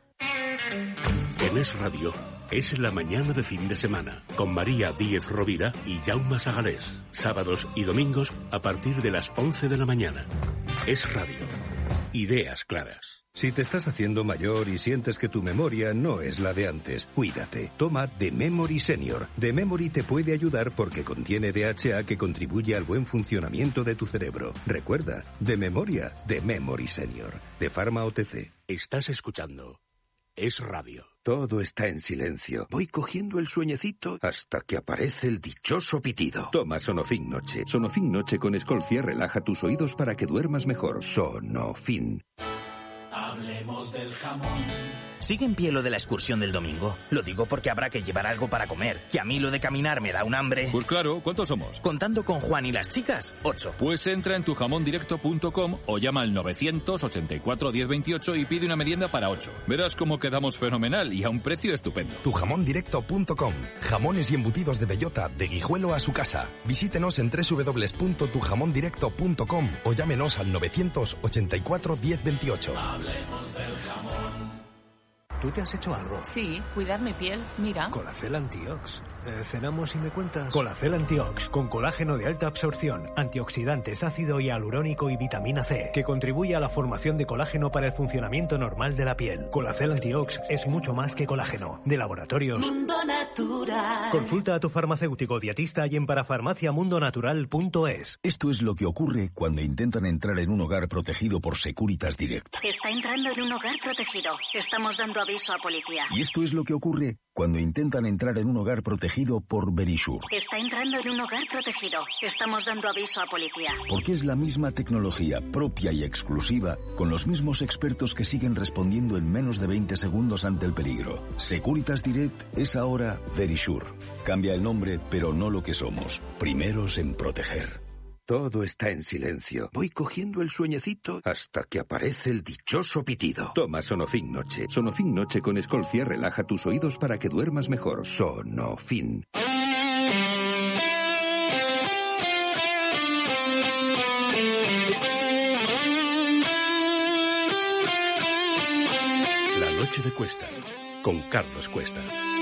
En Es Radio es la mañana de fin de semana con María Díez Rovira y Jaume Sagalés. Sábados y domingos a partir de las 11 de la mañana. Es Radio. Ideas claras. Si te estás haciendo mayor y sientes que tu memoria no es la de antes, cuídate. Toma The Memory Senior. The Memory te puede ayudar porque contiene DHA que contribuye al buen funcionamiento de tu cerebro. Recuerda, de memoria, The Memory Senior. De Pharma OTC. Estás escuchando Es Radio. Todo está en silencio. Voy cogiendo el sueñecito hasta que aparece el dichoso pitido. Toma Sonofin Noche. Sonofin Noche con Escolcia relaja tus oídos para que duermas mejor. Sonofin. Hablemos del jamón. ¿Sigue en pie lo de la excursión del domingo? Lo digo porque habrá que llevar algo para comer. Que a mí lo de caminar me da un hambre. Pues claro, ¿cuántos somos? Contando con Juan y las chicas, 8. Pues entra en tujamondirecto.com o llama al 984 1028 y pide una merienda para 8. Verás cómo quedamos fenomenal y a un precio estupendo. Tujamondirecto.com. Jamones y embutidos de bellota, de Guijuelo a su casa. Visítenos en www.tujamondirecto.com o llámenos al 984 1028. Hablemos del jamón. ¿Tú te has hecho algo? Sí, cuidar mi piel, mira. Colacel Antiox. ¿Cenamos y me cuentas? Colacel Antiox, con colágeno de alta absorción, antioxidantes, ácido hialurónico y vitamina C, que contribuye a la formación de colágeno para el funcionamiento normal de la piel. Colacel Antiox es mucho más que colágeno. De Laboratorios Mundo Natural. Consulta a tu farmacéutico dietista y en parafarmaciamundonatural.es. Esto es lo que ocurre cuando intentan entrar en un hogar protegido por Securitas Direct. Está entrando en un hogar protegido. Estamos dando aviso a policía. Y esto es lo que ocurre cuando intentan entrar en un hogar protegido por Verisure. Está entrando en un hogar protegido. Estamos dando aviso a policía. Porque es la misma tecnología propia y exclusiva, con los mismos expertos que siguen respondiendo en menos de 20 segundos ante el peligro. Securitas Direct es ahora Verisure. Cambia el nombre, pero no lo que somos. Primeros en proteger. Todo está en silencio. Voy cogiendo el sueñecito hasta que aparece el dichoso pitido. Toma Sonofin Noche. Sonofin Noche con Escolcia relaja tus oídos para que duermas mejor. Sonofin. La noche de Cuesta, con Carlos Cuesta.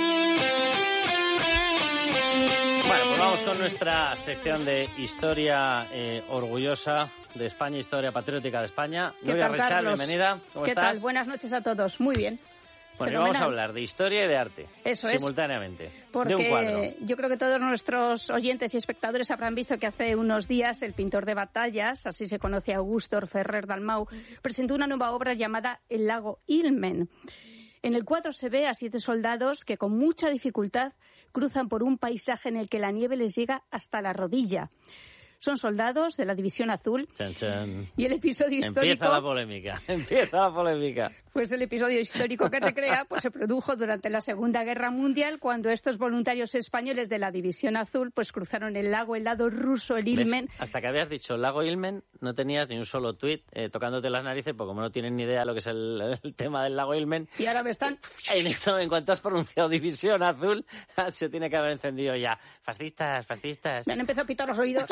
Bueno, pues vamos con nuestra sección de historia orgullosa de España, historia patriótica de España. Nuria Rechal, bienvenida. ¿Cómo estás? ¿Qué tal? Buenas noches a todos. Muy bien. Bueno, vamos a hablar de historia y de arte. Eso simultáneamente. Porque de un cuadro. Yo creo que todos nuestros oyentes y espectadores habrán visto que hace unos días el pintor de batallas, así se conoce Augusto Ferrer Dalmau, presentó una nueva obra llamada El lago Ilmen. En el cuadro se ve a 7 soldados que con mucha dificultad cruzan por un paisaje en el que la nieve les llega hasta la rodilla. Son soldados de la División Azul. Chan, chan. Y el episodio histórico... Empieza la polémica. Pues el episodio histórico que recrea pues se produjo durante la Segunda Guerra Mundial, cuando estos voluntarios españoles de la División Azul pues cruzaron el lago, el lado ruso, el Ilmen. ¿Ves? Hasta que habías dicho el lago Ilmen, no tenías ni un solo tuit tocándote las narices, porque como no tienen ni idea de lo que es el tema del lago Ilmen... Y ahora me están... En cuanto has pronunciado División Azul, se tiene que haber encendido ya. Fascistas. Me han empezado a pitar los oídos.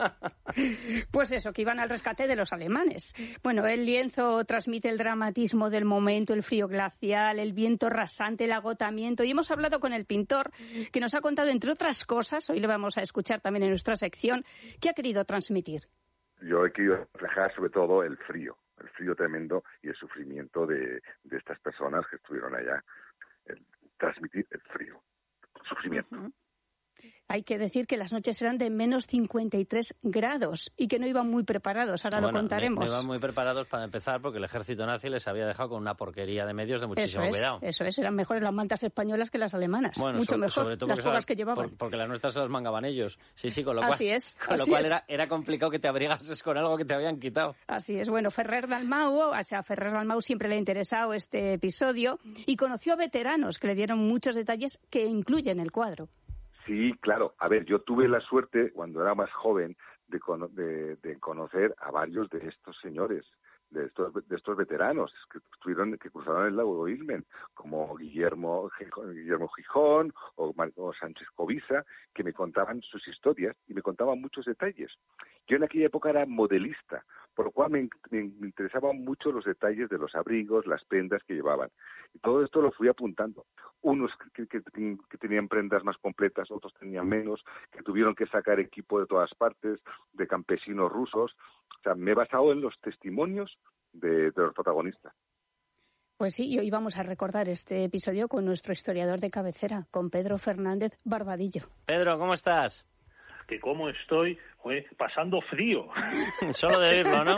Pues eso, que iban al rescate de los alemanes. Bueno, el lienzo transmite el dramatismo del momento, el frío glacial, el viento rasante, el agotamiento. Y hemos hablado con el pintor, que nos ha contado, entre otras cosas, hoy le vamos a escuchar también en nuestra sección, qué ha querido transmitir. Yo he querido reflejar sobre todo el frío tremendo y el sufrimiento de estas personas que estuvieron allá. Transmitir el frío, el sufrimiento. Uh-huh. Hay que decir que las noches eran de menos 53 grados y que no iban muy preparados. Ahora lo contaremos. No iban muy preparados para empezar porque el ejército nazi les había dejado con una porquería de medios de muchísimo cuidado. Eso es, eran mejores las mantas españolas que las alemanas. Bueno, mucho mejor, sobre todo las pocas que llevaban. Porque las nuestras se las mangaban ellos. Sí, con lo cual, así es. Con lo cual era complicado que te abrigases con algo que te habían quitado. Así es. Bueno, Ferrer Dalmau siempre le ha interesado este episodio y conoció a veteranos que le dieron muchos detalles que incluyen el cuadro. Sí, claro. A ver, yo tuve la suerte, cuando era más joven, de conocer a varios de estos señores, de estos veteranos que cruzaron el lago Ilmen, como Guillermo Gijón o Sánchez Covisa, que me contaban sus historias y me contaban muchos detalles. Yo en aquella época era modelista, por lo cual me interesaban mucho los detalles de los abrigos, las prendas que llevaban. Y todo esto lo fui apuntando. Unos que tenían prendas más completas, otros tenían menos, que tuvieron que sacar equipo de todas partes, de campesinos rusos. O sea, me he basado en los testimonios de los protagonistas. Pues sí, y hoy vamos a recordar este episodio con nuestro historiador de cabecera, con Pedro Fernández Barbadillo. Pedro, ¿cómo estás? Que cómo estoy, pasando frío. Solo de oírlo, ¿no?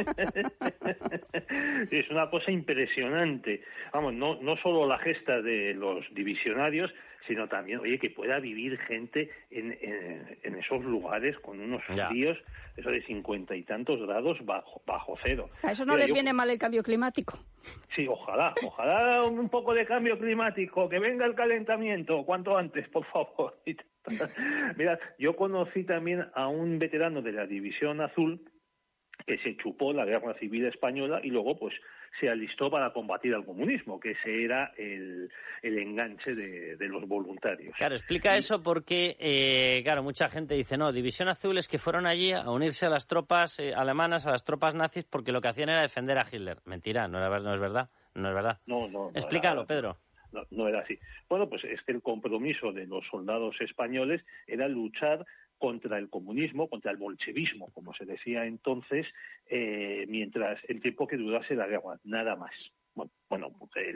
Es una cosa impresionante. Vamos, no solo la gesta de los divisionarios, sino también, que pueda vivir gente en esos lugares con unos fríos, eso de 50 y tantos grados bajo cero. A eso no les viene mal el cambio climático. Sí, ojalá un poco de cambio climático, que venga el calentamiento cuanto antes, por favor. Mira, yo conocí también a un veterano de la División Azul que se chupó la Guerra Civil Española y luego pues se alistó para combatir al comunismo, que ese era el enganche de los voluntarios. Claro, explica eso porque, mucha gente dice, no, División Azul es que fueron allí a unirse a las tropas alemanas, a las tropas nazis, porque lo que hacían era defender a Hitler. Mentira, no es verdad. No. Explícalo, Pedro. no era así. Bueno, pues es que el compromiso de los soldados españoles era luchar contra el comunismo, contra el bolchevismo, como se decía entonces, mientras el tiempo que durase la guerra, nada más. Bueno,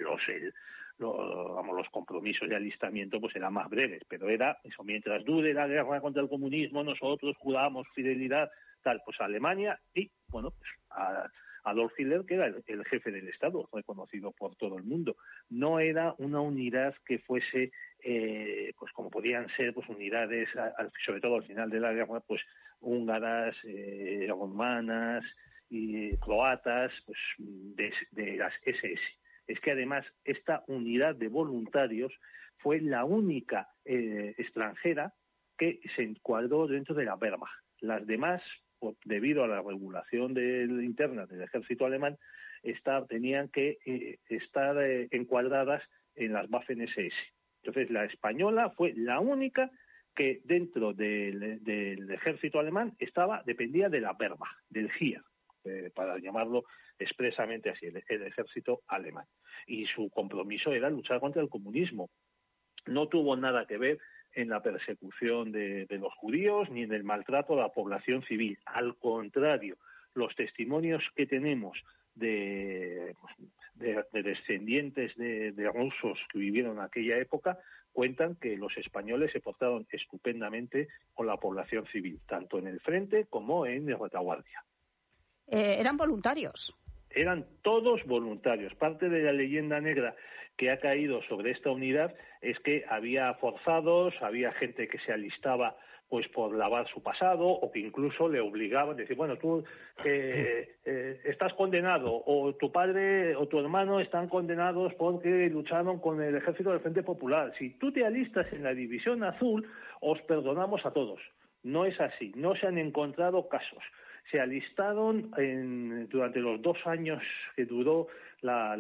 los compromisos de alistamiento pues eran más breves, pero era eso, mientras dure la guerra contra el comunismo, nosotros juramos fidelidad, tal, pues a Alemania y, bueno, pues a Adolf Hitler, que era el jefe del Estado, reconocido por todo el mundo. No era una unidad que fuese, pues como podían ser, pues unidades, sobre todo al final de la guerra, pues húngaras, romanas y croatas, pues de las SS. Es que además esta unidad de voluntarios fue la única extranjera que se encuadró dentro de la Wehrmacht. Las demás, debido a la regulación interna del ejército alemán, tenían que estar encuadradas en las Waffen-SS. Entonces la española fue la única que dentro del ejército alemán dependía de la Wehrmacht, del Heer, para llamarlo expresamente así, el ejército alemán. Y su compromiso era luchar contra el comunismo. No tuvo nada que ver en la persecución de los judíos ni en el maltrato a la población civil. Al contrario, los testimonios que tenemos de descendientes de rusos que vivieron en aquella época cuentan que los españoles se portaron estupendamente con la población civil, tanto en el frente como en la retaguardia. Eran voluntarios. Eran todos voluntarios. Parte de la leyenda negra que ha caído sobre esta unidad es que había forzados, había gente que se alistaba pues por lavar su pasado, o que incluso le obligaban a decir, bueno, tú estás condenado, o tu padre o tu hermano están condenados porque lucharon con el ejército del Frente Popular. Si tú te alistas en la División Azul, os perdonamos a todos. No es así, no se han encontrado casos. Se alistaron durante los 2 años que duró la